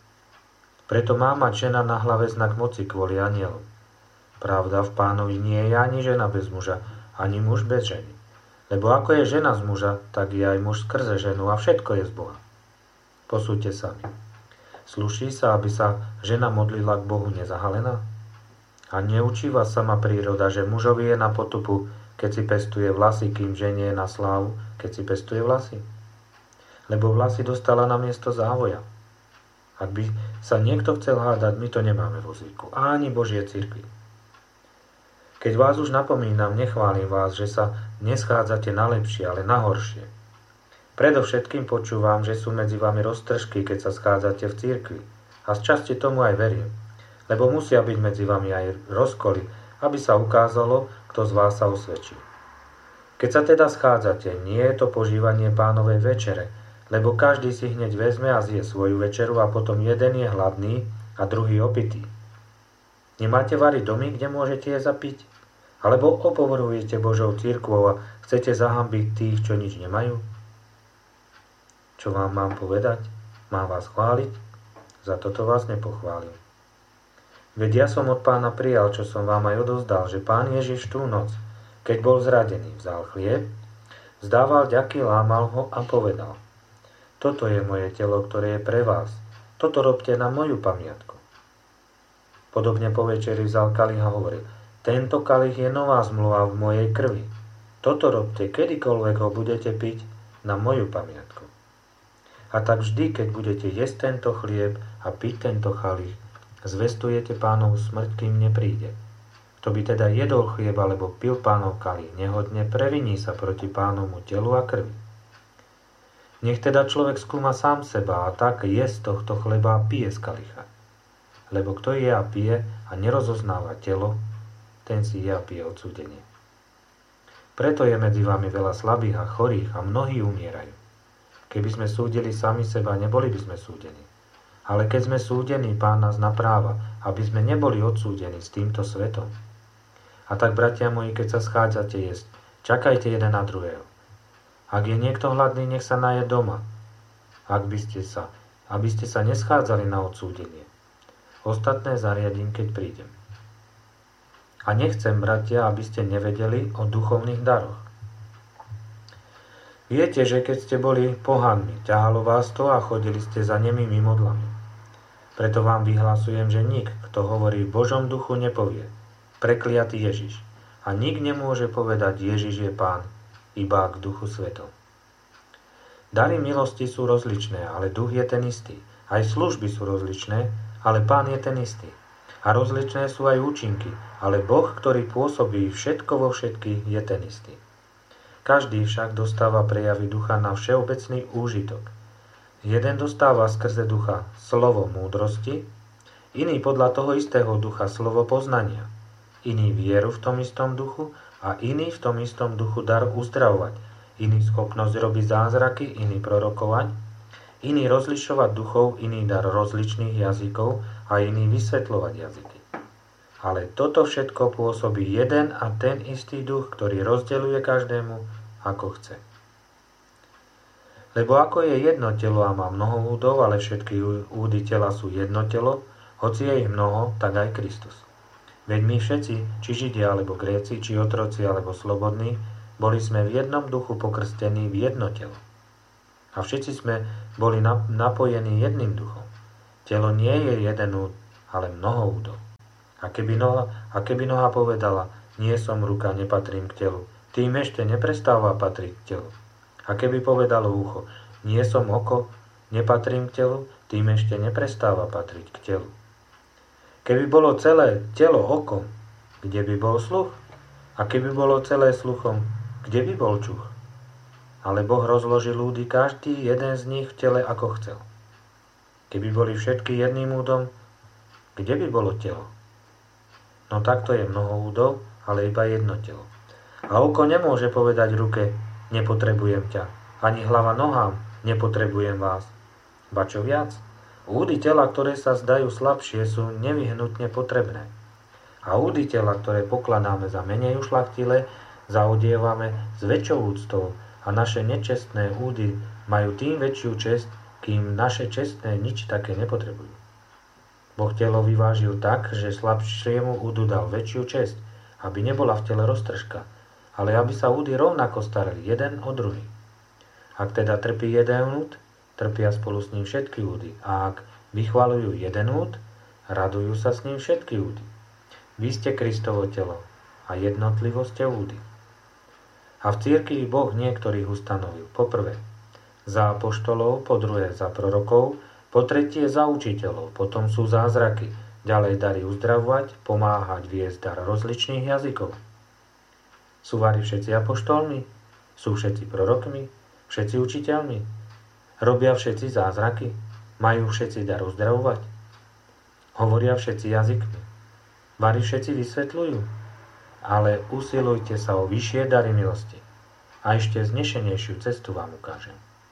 Preto má mať žena na hlave znak moci kvôli anielom. Pravda, v Pánovi nie je ani žena bez muža, ani muž bez ženy. Lebo ako je žena z muža, tak je aj muž skrze ženu a všetko je z Boha. Posúďte sami. Sluší sa, aby sa žena modlila k Bohu nezahalená? A neučí vás sama príroda, že mužovi je na potupu, keď si pestuje vlasy, kým žene je na slávu, keď si pestuje vlasy? Lebo vlasy dostala na miesto závoja. Ak by sa niekto chcel hádať, my to nemáme vo zvyku. A ani Božie cirkvi. Keď vás už napomínam, nechválim vás, že sa neschádzate na lepšie, ale na horšie. Predovšetkým počúvam, že sú medzi vami roztržky, keď sa schádzate v cirkvi. A z časti tomu aj verím. Lebo musia byť medzi vami aj rozkoly, aby sa ukázalo, kto z vás sa osvedčí. Keď sa teda schádzate, nie je to požívanie Pánovej večere, lebo každý si hneď vezme a zje svoju večeru a potom jeden je hladný a druhý opitý. Nemáte variť domy, kde môžete jesť a piť? Alebo opovrhujete Božou cirkvou a chcete zahambiť tých, čo nič nemajú? Čo vám mám povedať? Mám vás chváliť? Za toto vás nepochválim. Veď ja som od Pána prijal, čo som vám aj odovzdal, že Pán Ježiš tú noc, keď bol zradený, vzal chlieb, vzdával ďaky, lámal ho a povedal: Toto je moje telo, ktoré je pre vás. Toto robte na moju pamiatku. Podobne po večeri vzal kalich a hovoril: Tento kalich je nová zmluva v mojej krvi. Toto robte, kedykoľvek ho budete piť, na moju pamiatku. A tak vždy, keď budete jesť tento chlieb a piť tento kalich, zvestujete Pánovu smrť, kým nepríde. Kto by teda jedol chlieb alebo pil Pánov kalich nehodne, previní sa proti Pánovmu telu a krvi. Nech teda človek skúma sám seba a tak je z tohto chleba a pije z kalicha. Lebo kto je a pije a nerozoznáva telo, ten si je a pije odsúdenie. Preto je medzi vami veľa slabých a chorých a mnohí umierajú. Keby sme súdili sami seba, neboli by sme súdení. Ale keď sme súdení, Pán nás napráva, aby sme neboli odsúdení s týmto svetom. A tak, bratia moji, keď sa schádzate jesť, čakajte jeden na druhého. Ak je niekto hladný, nech sa naje doma. Ak by ste sa, aby ste sa neschádzali na odsúdenie. Ostatné zariadím, keď prídem. A nechcem, bratia, aby ste nevedeli o duchovných daroch. Viete, že keď ste boli pohanmi, ťahalo vás to a chodili ste za nemými modlami. Preto vám vyhlasujem, že nik, kto hovorí v Božom duchu, nepovie: Prekliatý Ježiš. A nik nemôže povedať: Ježiš je Pán, iba k Duchu Svetom. Dary milosti sú rozličné, ale duch je ten istý. Aj služby sú rozličné, ale Pán je ten istý. A rozličné sú aj účinky, ale Boh, ktorý pôsobí všetko vo všetkých, je ten istý. Každý však dostáva prejavy ducha na všeobecný úžitok. Jeden dostáva skrze ducha slovo múdrosti, iný podľa toho istého ducha slovo poznania, iný vieru v tom istom duchu a iný v tom istom duchu dar uzdravovať, iný schopnosť robiť zázraky, iný prorokovať, iný rozlišovať duchov, iný dar rozličných jazykov a iný vysvetľovať jazyky. Ale toto všetko pôsobí jeden a ten istý duch, ktorý rozdeľuje každému, ako chce. Lebo ako je jedno telo a má mnoho údov, ale všetky údy tela sú jedno telo, hoci je ich mnoho, tak aj Kristus. Veď my všetci, či Židia alebo Gréci, či otroci alebo slobodní, boli sme v jednom duchu pokrstení v jedno telo. A všetci sme boli napojení jedným duchom. Telo nie je jeden úd, ale mnohoúdov. A keby noha, a keby noha povedala, nie som ruka, nepatrím k telu, tým ešte neprestáva patriť k telu. A keby povedalo ucho, nie som oko, nepatrím k telu, tým ešte neprestáva patriť k telu. Keby bolo celé telo oko, kde by bol sluch? A keby bolo celé sluchom, kde by bol čuch? Ale Boh rozložil údy každý jeden z nich v tele, ako chcel. Keby boli všetky jedným údom, kde by bolo telo? No takto je mnoho údov, ale iba jedno telo. A oko nemôže povedať ruke, nepotrebujem ťa, ani hlava nohám, nepotrebujem vás. Ba čo viac, údy tela, ktoré sa zdajú slabšie, sú nevyhnutne potrebné. A údy tela, ktoré pokladáme za menej ušľachtilé, zaodievame s väčšou úctou a naše nečestné údy majú tým väčšiu česť, kým naše čestné nič také nepotrebujú. Boh telo vyvážil tak, že slabšiemu údu dal väčšiu česť, aby nebola v tele roztržka, ale aby sa údy rovnako starali jeden o druhý. Ak teda trpí jeden úd, trpia spolu s ním všetky údy, a ak vychvaľujú jeden úd, radujú sa s ním všetky údy. Vy ste Kristovo telo a jednotlivo ste údy. A v cirkvi Boh niektorých ustanovil. Po prvé za apoštolov, po druhé za prorokov, po tretie za učiteľov, potom sú zázraky, ďalej dary uzdravovať, pomáhať, viesť dar rozličných jazykov. Sú vari všetci apoštolmi? Sú všetci prorokmi? Všetci učiteľmi? Robia všetci zázraky? Majú všetci dar uzdravovať? Hovoria všetci jazykmi? Vari všetci vysvetľujú? Ale usilujte sa o vyššie dary milosti. A ešte znešenejšiu cestu vám ukážem.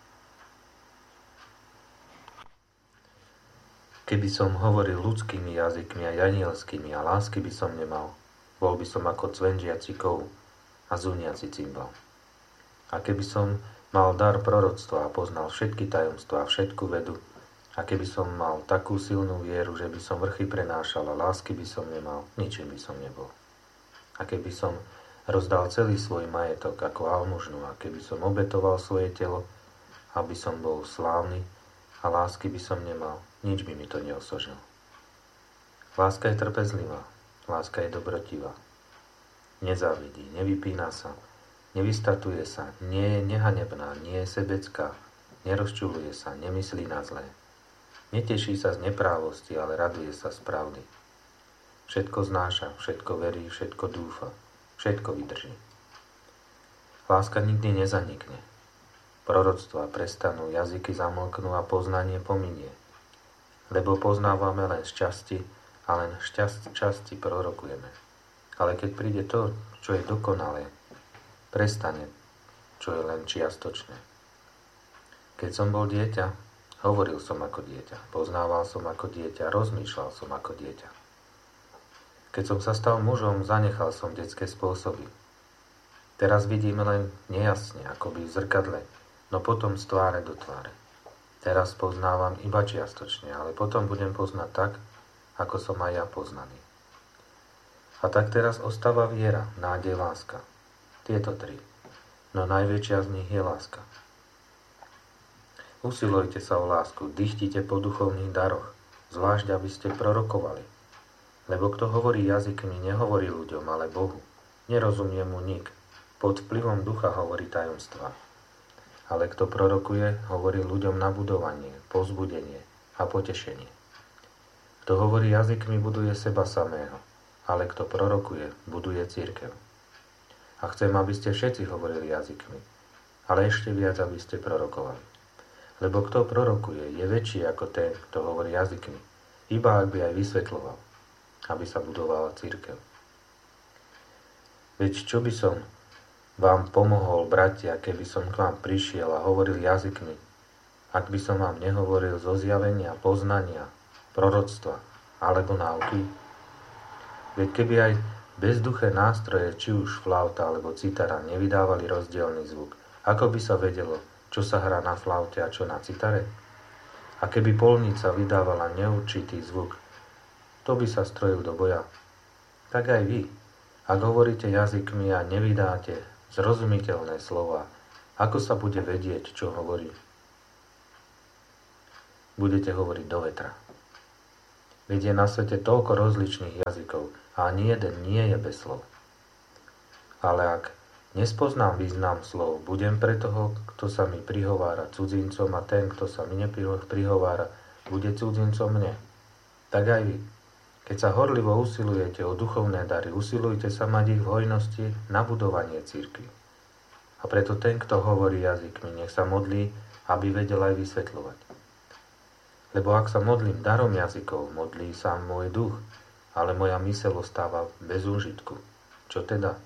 Keby som hovoril ľudskými jazykmi a anielskými a lásky by som nemal, bol by som ako cvenžiaci kov a zúniaci cymbal. A keby som mal dar proroctva a poznal všetky tajomstvá a všetku vedu, a keby som mal takú silnú vieru, že by som vrchy prenášal a lásky by som nemal, ničím by som nebol. A keby som rozdal celý svoj majetok ako almužnu, a keby som obetoval svoje telo, aby som bol slávny, a lásky by som nemal, nič by mi to neosožil. Láska je trpezlivá, láska je dobrotivá. Nezávidí, nevypína sa, nevystatuje sa, nie je nehanebná, nie je sebecká, nerozčuluje sa, nemyslí na zlé. Neteší sa z neprávosti, ale raduje sa z pravdy. Všetko znáša, všetko verí, všetko dúfa, všetko vydrží. Láska nikdy nezanikne. Proroctvá prestanú, jazyky zamlknú a poznanie pominie. Lebo poznávame len z časti a len z časti prorokujeme. Ale keď príde to, čo je dokonalé, prestane, čo je len čiastočné. Keď som bol dieťa, hovoril som ako dieťa, poznával som ako dieťa, rozmýšľal som ako dieťa. Keď som sa stal mužom, zanechal som detské spôsoby. Teraz vidím len nejasne, akoby v zrkadle, no potom z tváre do tváre. Teraz poznávam iba čiastočne, ale potom budem poznať tak, ako som aj ja poznaný. A tak teraz ostáva viera, nádej, láska. Tieto tri. No najväčšia z nich je láska. Usilujte sa o lásku, dychtite po duchovných daroch, zvlášť aby ste prorokovali. Lebo kto hovorí jazykmi, nehovorí ľuďom, ale Bohu. Nerozumie mu nik. Pod vplyvom ducha hovorí tajomstvá. Ale kto prorokuje, hovorí ľuďom na budovanie, povzbudenie a potešenie. Kto hovorí jazykmi, buduje seba samého, ale kto prorokuje, buduje cirkev. A chcem, aby ste všetci hovorili jazykmi, ale ešte viac, aby ste prorokovali. Lebo kto prorokuje, je väčší ako ten, kto hovorí jazykmi, iba ak by aj vysvetľoval, aby sa budovala cirkev. Veď čo by som vám pomohol, bratia, keby som k vám prišiel a hovoril jazykmi, ak by som vám nehovoril zo zjavenia, poznania, proroctva alebo náuky? Veď keby aj bezduché nástroje, či už flauta alebo citara, nevydávali rozdielny zvuk, ako by sa vedelo, čo sa hrá na flaute a čo na citare? A keby polnica vydávala neurčitý zvuk, to by sa strojil do boja. Tak aj vy, ak hovoríte jazykmi a nevydáte zrozumiteľné slova, ako sa bude vedieť, čo hovorí? Budete hovoriť do vetra. Veď je na svete toľko rozličných jazykov a ani jeden nie je bez slov. Ale ak nespoznám význam slov, budem pre toho, kto sa mi prihovára cudzincom a ten, kto sa mi neprihovára, bude cudzincom mne. Tak aj vy. Keď sa horlivo usilujete o duchovné dary, usilujte sa mať ich v hojnosti na budovanie cirkvi. A preto ten, kto hovorí jazykmi, nech sa modlí, aby vedel aj vysvetľovať. Lebo ak sa modlím darom jazykov, modlí sa môj duch, ale moja myseľ ostáva bez úžitku. Čo teda?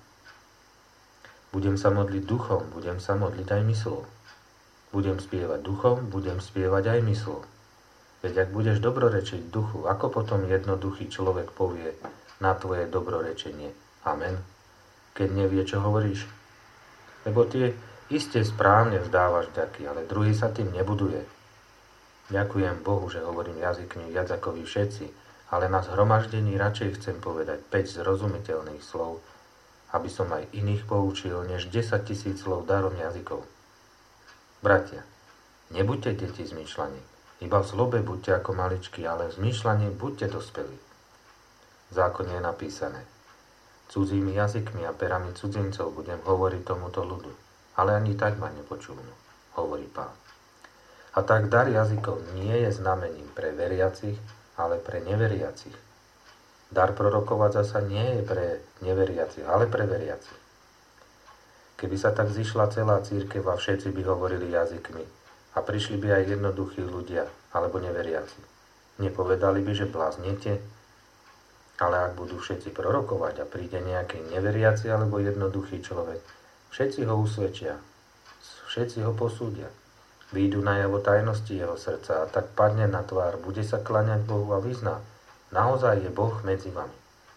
Budem sa modliť duchom, budem sa modliť aj myslou. Budem spievať duchom, budem spievať aj myslou. Veď ak budeš dobrorečiť duchu, ako potom jednoduchý človek povie na tvoje dobrorečenie amen, keď nevie, čo hovoríš? Lebo ty iste správne vzdávaš vďaky, ale druhý sa tým nebuduje. Ďakujem Bohu, že hovorím jazykmi viac ako vy všetci, ale na zhromaždení radšej chcem povedať päť zrozumiteľných slov, aby som aj iných poučil, než desať tisíc slov darom jazykov. Bratia, nebuďte deti zmýšľaní, iba v zlobe buďte ako maličky, ale v zmýšľaní buďte dospelí. V zákone je napísané: cudzími jazykmi a perami cudzincov budem hovoriť tomuto ľudu, ale ani tak ma nepočúvnu, hovorí Pán. A tak dar jazykov nie je znamením pre veriacich, ale pre neveriacich. Dar prorokovať zasa nie je pre neveriacich, ale pre veriacich. Keby sa tak zišla celá cirkev a všetci by hovorili jazykmi a prišli by aj jednoduchí ľudia alebo neveriaci, nepovedali by, že bláznete? Ale ak budú všetci prorokovať a príde nejaký neveriaci alebo jednoduchý človek, všetci ho usvedčia, všetci ho posúdia. Výjdu najavo tajnosti jeho srdca a tak padne na tvár, bude sa kláňať Bohu a vyzná: naozaj je Boh medzi vami.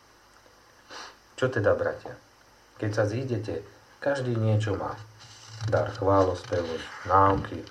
Čo teda, bratia? Keď sa zídete, každý niečo má. Dar chválospevu, náuky,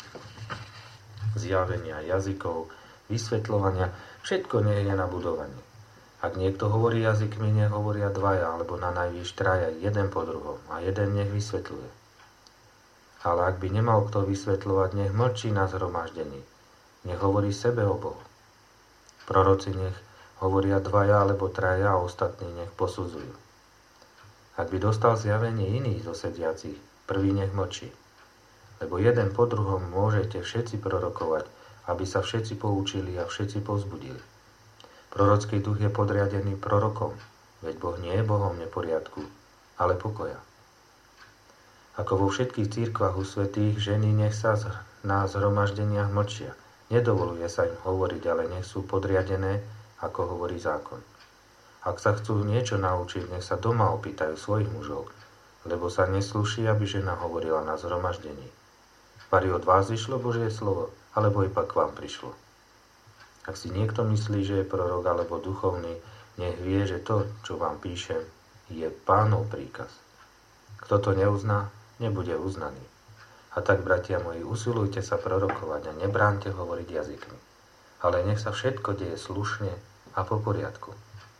zjavenia jazykov, vysvetľovania, všetko nie je na budovanie. Ak niekto hovorí jazykmi, nech hovoria dvaja, alebo na najvýš traja, jeden po druhom, a jeden nech vysvetľuje. Ale ak by nemal kto vysvetľovať, nech mlčí na zhromaždení. Nech hovorí sebe o Bohu. Proroci nech hovoria dvaja alebo traja a ostatní nech posudzujú. Ak by dostal zjavenie iných zo sediacich, prvý nech mlčí. Lebo jeden po druhom môžete všetci prorokovať, aby sa všetci poučili a všetci povzbudili. Prorocký duch je podriadený prorokom, veď Boh nie je Bohom neporiadku, ale pokoja. Ako vo všetkých cirkvách u svätých, ženy nech sa na zhromaždeniach mlčia. Nedovoluje sa im hovoriť, ale nech sú podriadené, ako hovorí zákon. Ak sa chcú niečo naučiť, nech sa doma opýtajú svojich mužov, lebo sa neslúši, aby žena hovorila na zhromaždení. Vari od vás vyšlo Božie slovo, alebo iba k vám prišlo. Ak si niekto myslí, že je prorok alebo duchovný, nech vie, že to, čo vám píšem, je Pánov príkaz. Kto to neuzná, nebude uznaný. A tak, bratia moji, usilujte sa prorokovať a nebránte hovoriť jazykmi. Ale nech sa všetko deje slušne a po poriadku.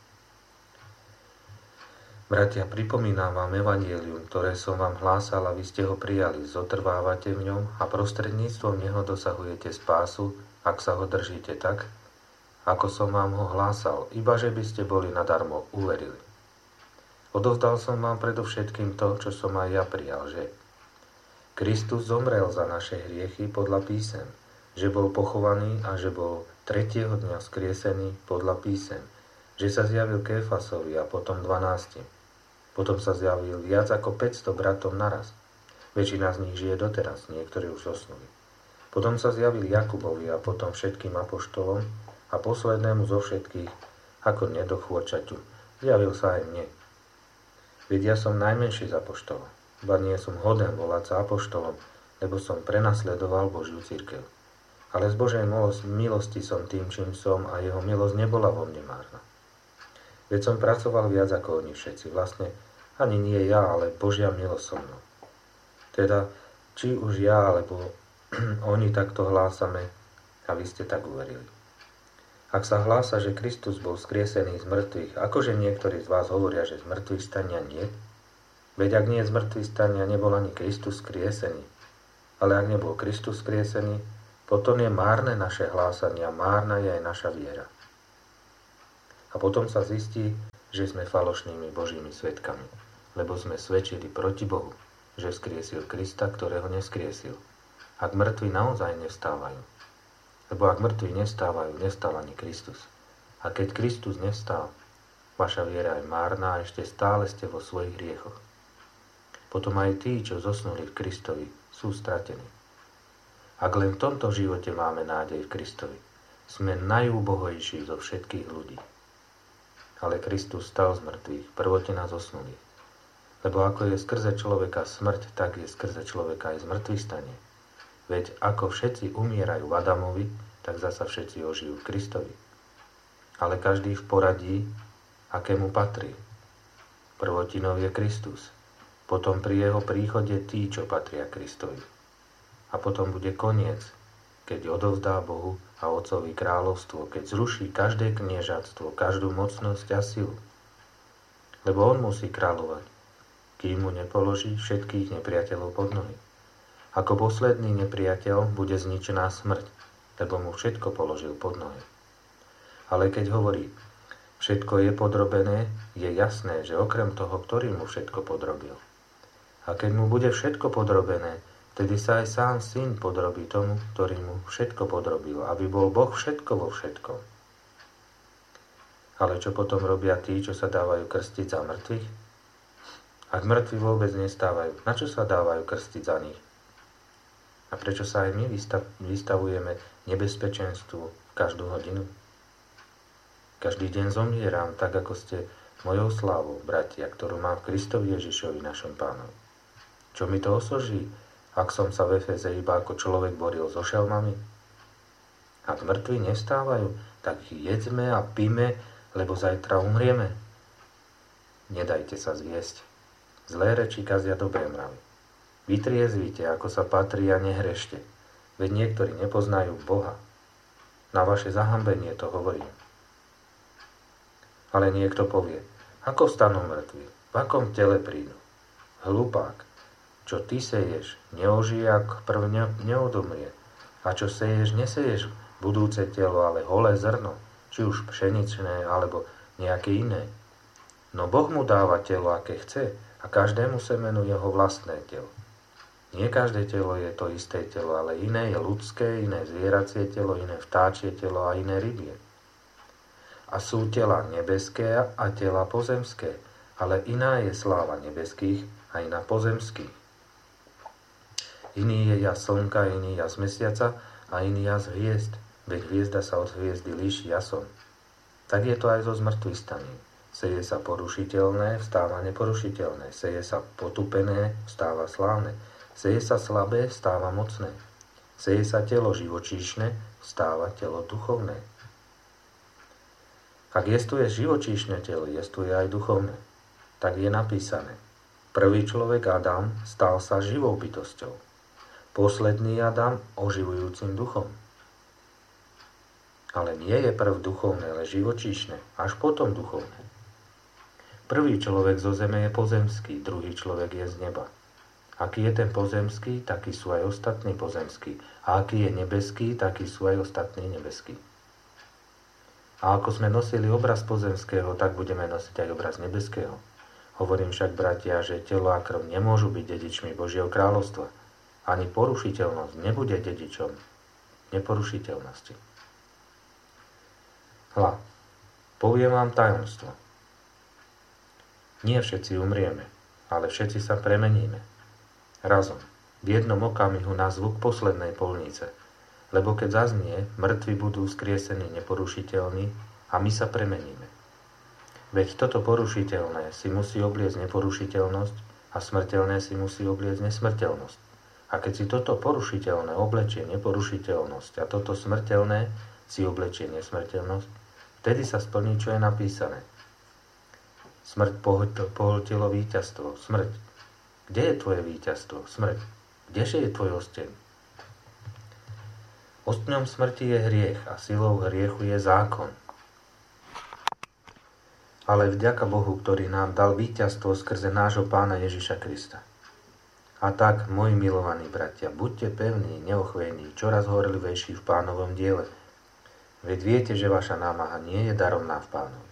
Bratia, pripomínam vám evanjelium, ktoré som vám hlásal a vy ste ho prijali. Zotrvávate v ňom a prostredníctvom neho dosahujete spásu, ak sa ho držíte tak, ako som vám ho hlásal, iba že by ste boli nadarmo uverili. Odovzdal som vám predovšetkým to, čo som aj ja prijal, že Kristus zomrel za naše hriechy podľa písem, že bol pochovaný a že bol tretieho dňa vzkriesený podľa písem, že sa zjavil Kéfasovi a potom dvanástim. Potom sa zjavil viac ako päťsto bratom naraz. Väčšina z nich žije doteraz, niektorí už zosnuli. Potom sa zjavil Jakubovi a potom všetkým apoštolom a poslednému zo všetkých, ako nedochôčaťu, zjavil sa aj mne. Veď ja som najmenší z apoštolov, ba nie som hoden volať sa apoštolom, lebo som prenasledoval Božiu cirkev. Ale z Božej milosti som tým, čím som, a jeho milosť nebola vo mne márna. Veď som pracoval viac ako oni všetci, vlastne ani nie ja, ale Božia milosť so mnou. Teda, či už ja, alebo oni takto hlásame, a vy ste tak uverili. Ak sa hlása, že Kristus bol skriesený z mŕtvych, akože niektorí z vás hovoria, že z mŕtvych stania nie? Veď ak nie z mŕtvych stania, nebol ani Kristus skriesený. Ale ak nebol Kristus skriesený, potom je márne naše hlásanie a márna je aj naša viera. A potom sa zistí, že sme falošnými Božími svedkami, lebo sme svedčili proti Bohu, že vzkriesil Krista, ktorého neskriesil. Ak mŕtvi naozaj nevstávajú. Lebo ak mŕtvi nevstávajú, nestal ani Kristus. A keď Kristus nevstal, vaša viera je márna a ešte stále ste vo svojich hriechoch. Potom aj tí, čo zosnuli v Kristovi, sú stratení. Ak len v tomto živote máme nádej v Kristovi, sme najúbohojší zo všetkých ľudí. Ale Kristus stal z mŕtvych, prvotina zosnulých. Lebo ako je skrze človeka smrť, tak je skrze človeka aj zmŕtvych stanie. Veď ako všetci umierajú v Adamovi, tak zasa všetci ožijú v Kristovi. Ale každý v poradí, akému patrí. Prvotinou je Kristus. Potom pri jeho príchode tí, čo patria Kristovi. A potom bude koniec, keď odovzdá Bohu a Otcovi kráľovstvo, keď zruší každé kniežatstvo, každú mocnosť a silu. Lebo on musí kráľovať, kým mu nepoloží všetkých nepriateľov pod nohy. Ako posledný nepriateľ bude zničená smrť, lebo mu všetko položil pod nohy. Ale keď hovorí, všetko je podrobené, je jasné, že okrem toho, ktorý mu všetko podrobil. A keď mu bude všetko podrobené, vtedy sa aj sám syn podrobí tomu, ktorý mu všetko podrobil, aby bol Boh všetko vo všetkom. Ale čo potom robia tí, čo sa dávajú krstiť za mŕtvych? Ak mŕtvi vôbec nestávajú, na čo sa dávajú krstiť za nich? A prečo sa aj my vystavujeme nebezpečenstvu každú hodinu? Každý deň zomieram, tak ako ste mojou slávou, bratia, ktorú mám v Kristovi Ježišovi, našom Pánovi. Čo mi to osoží, ak som sa v Efeze iba ako človek boril so šelmami? Ak mŕtvi nestávajú, tak ich jedzme a píme, lebo zajtra umrieme. Nedajte sa zviesť. Zlé reči kazia dobré mravy. Vytriezvite, ako sa patrí, a nehrešte, veď niektorí nepoznajú Boha. Na vaše zahambenie to hovorím. Ale niekto povie, ako vstanú mŕtvi, v akom tele prídu? Hlupák, čo ty seješ, neožije, ak prv neodomrie. A čo seješ, neseješ budúce telo, ale holé zrno, či už pšeničné, alebo nejaké iné. No Boh mu dáva telo, aké chce, a každému semenu jeho vlastné telo. Nie každé telo je to isté telo, ale iné je ľudské, iné zvieracie telo, iné vtáčie telo a iné rybie. A sú tela nebeské a tela pozemské, ale iná je sláva nebeských a iná pozemských. Iný je jas slnka, iný jas mesiaca a iný jas hviezd, veď hviezda sa od hviezdy líši jasom. Tak je to aj so zmrtvých staním. Seje sa porušiteľné, vstáva neporušiteľné. Seje sa potupené, vstáva slávne. Seje sa slabé, vstáva mocné. Seje sa telo živočíšne, vstáva telo duchovné. Ak jestuje živočíšne telo, jestuje aj duchovné. Tak je napísané. Prvý človek Adam stal sa živou bytosťou. Posledný Adam oživujúcim duchom. Ale nie je prv duchovné, ale živočíšne, až potom duchovné. Prvý človek zo zeme je pozemský, druhý človek je z neba. Aký je ten pozemský, takí sú aj ostatní pozemskí. A aký je nebeský, takí sú aj ostatní nebeskí. A ako sme nosili obraz pozemského, tak budeme nosiť aj obraz nebeského. Hovorím však, bratia, že telo a krv nemôžu byť dedičmi Božieho kráľovstva. Ani porušiteľnosť nebude dedičom neporušiteľnosti. Hľa, poviem vám tajomstvo. Nie všetci umrieme, ale všetci sa premeníme. Razom, v jednom okamihu na zvuk poslednej polnice, lebo keď zaznie, mŕtvi budú skriesení neporušiteľní a my sa premeníme. Veď toto porušiteľné si musí obliecť neporušiteľnosť a smrteľné si musí obliecť nesmrteľnosť. A keď si toto porušiteľné oblečie neporušiteľnosť a toto smrteľné si oblečie nesmrteľnosť, vtedy sa splní, čo je napísané. Smrť pohltilo víťazstvo. Smrť. Kde je tvoje víťazstvo? Smrť. Kdeže je tvoj osteň? Ostňom smrti je hriech a silou hriechu je zákon. Ale vďaka Bohu, ktorý nám dal víťazstvo skrze nášho Pána Ježiša Krista. A tak, moji milovaní bratia, buďte pevní, neochvejní, čoraz horlivejší v Pánovom diele. Veď viete, že vaša námaha nie je daromná v Pánovi.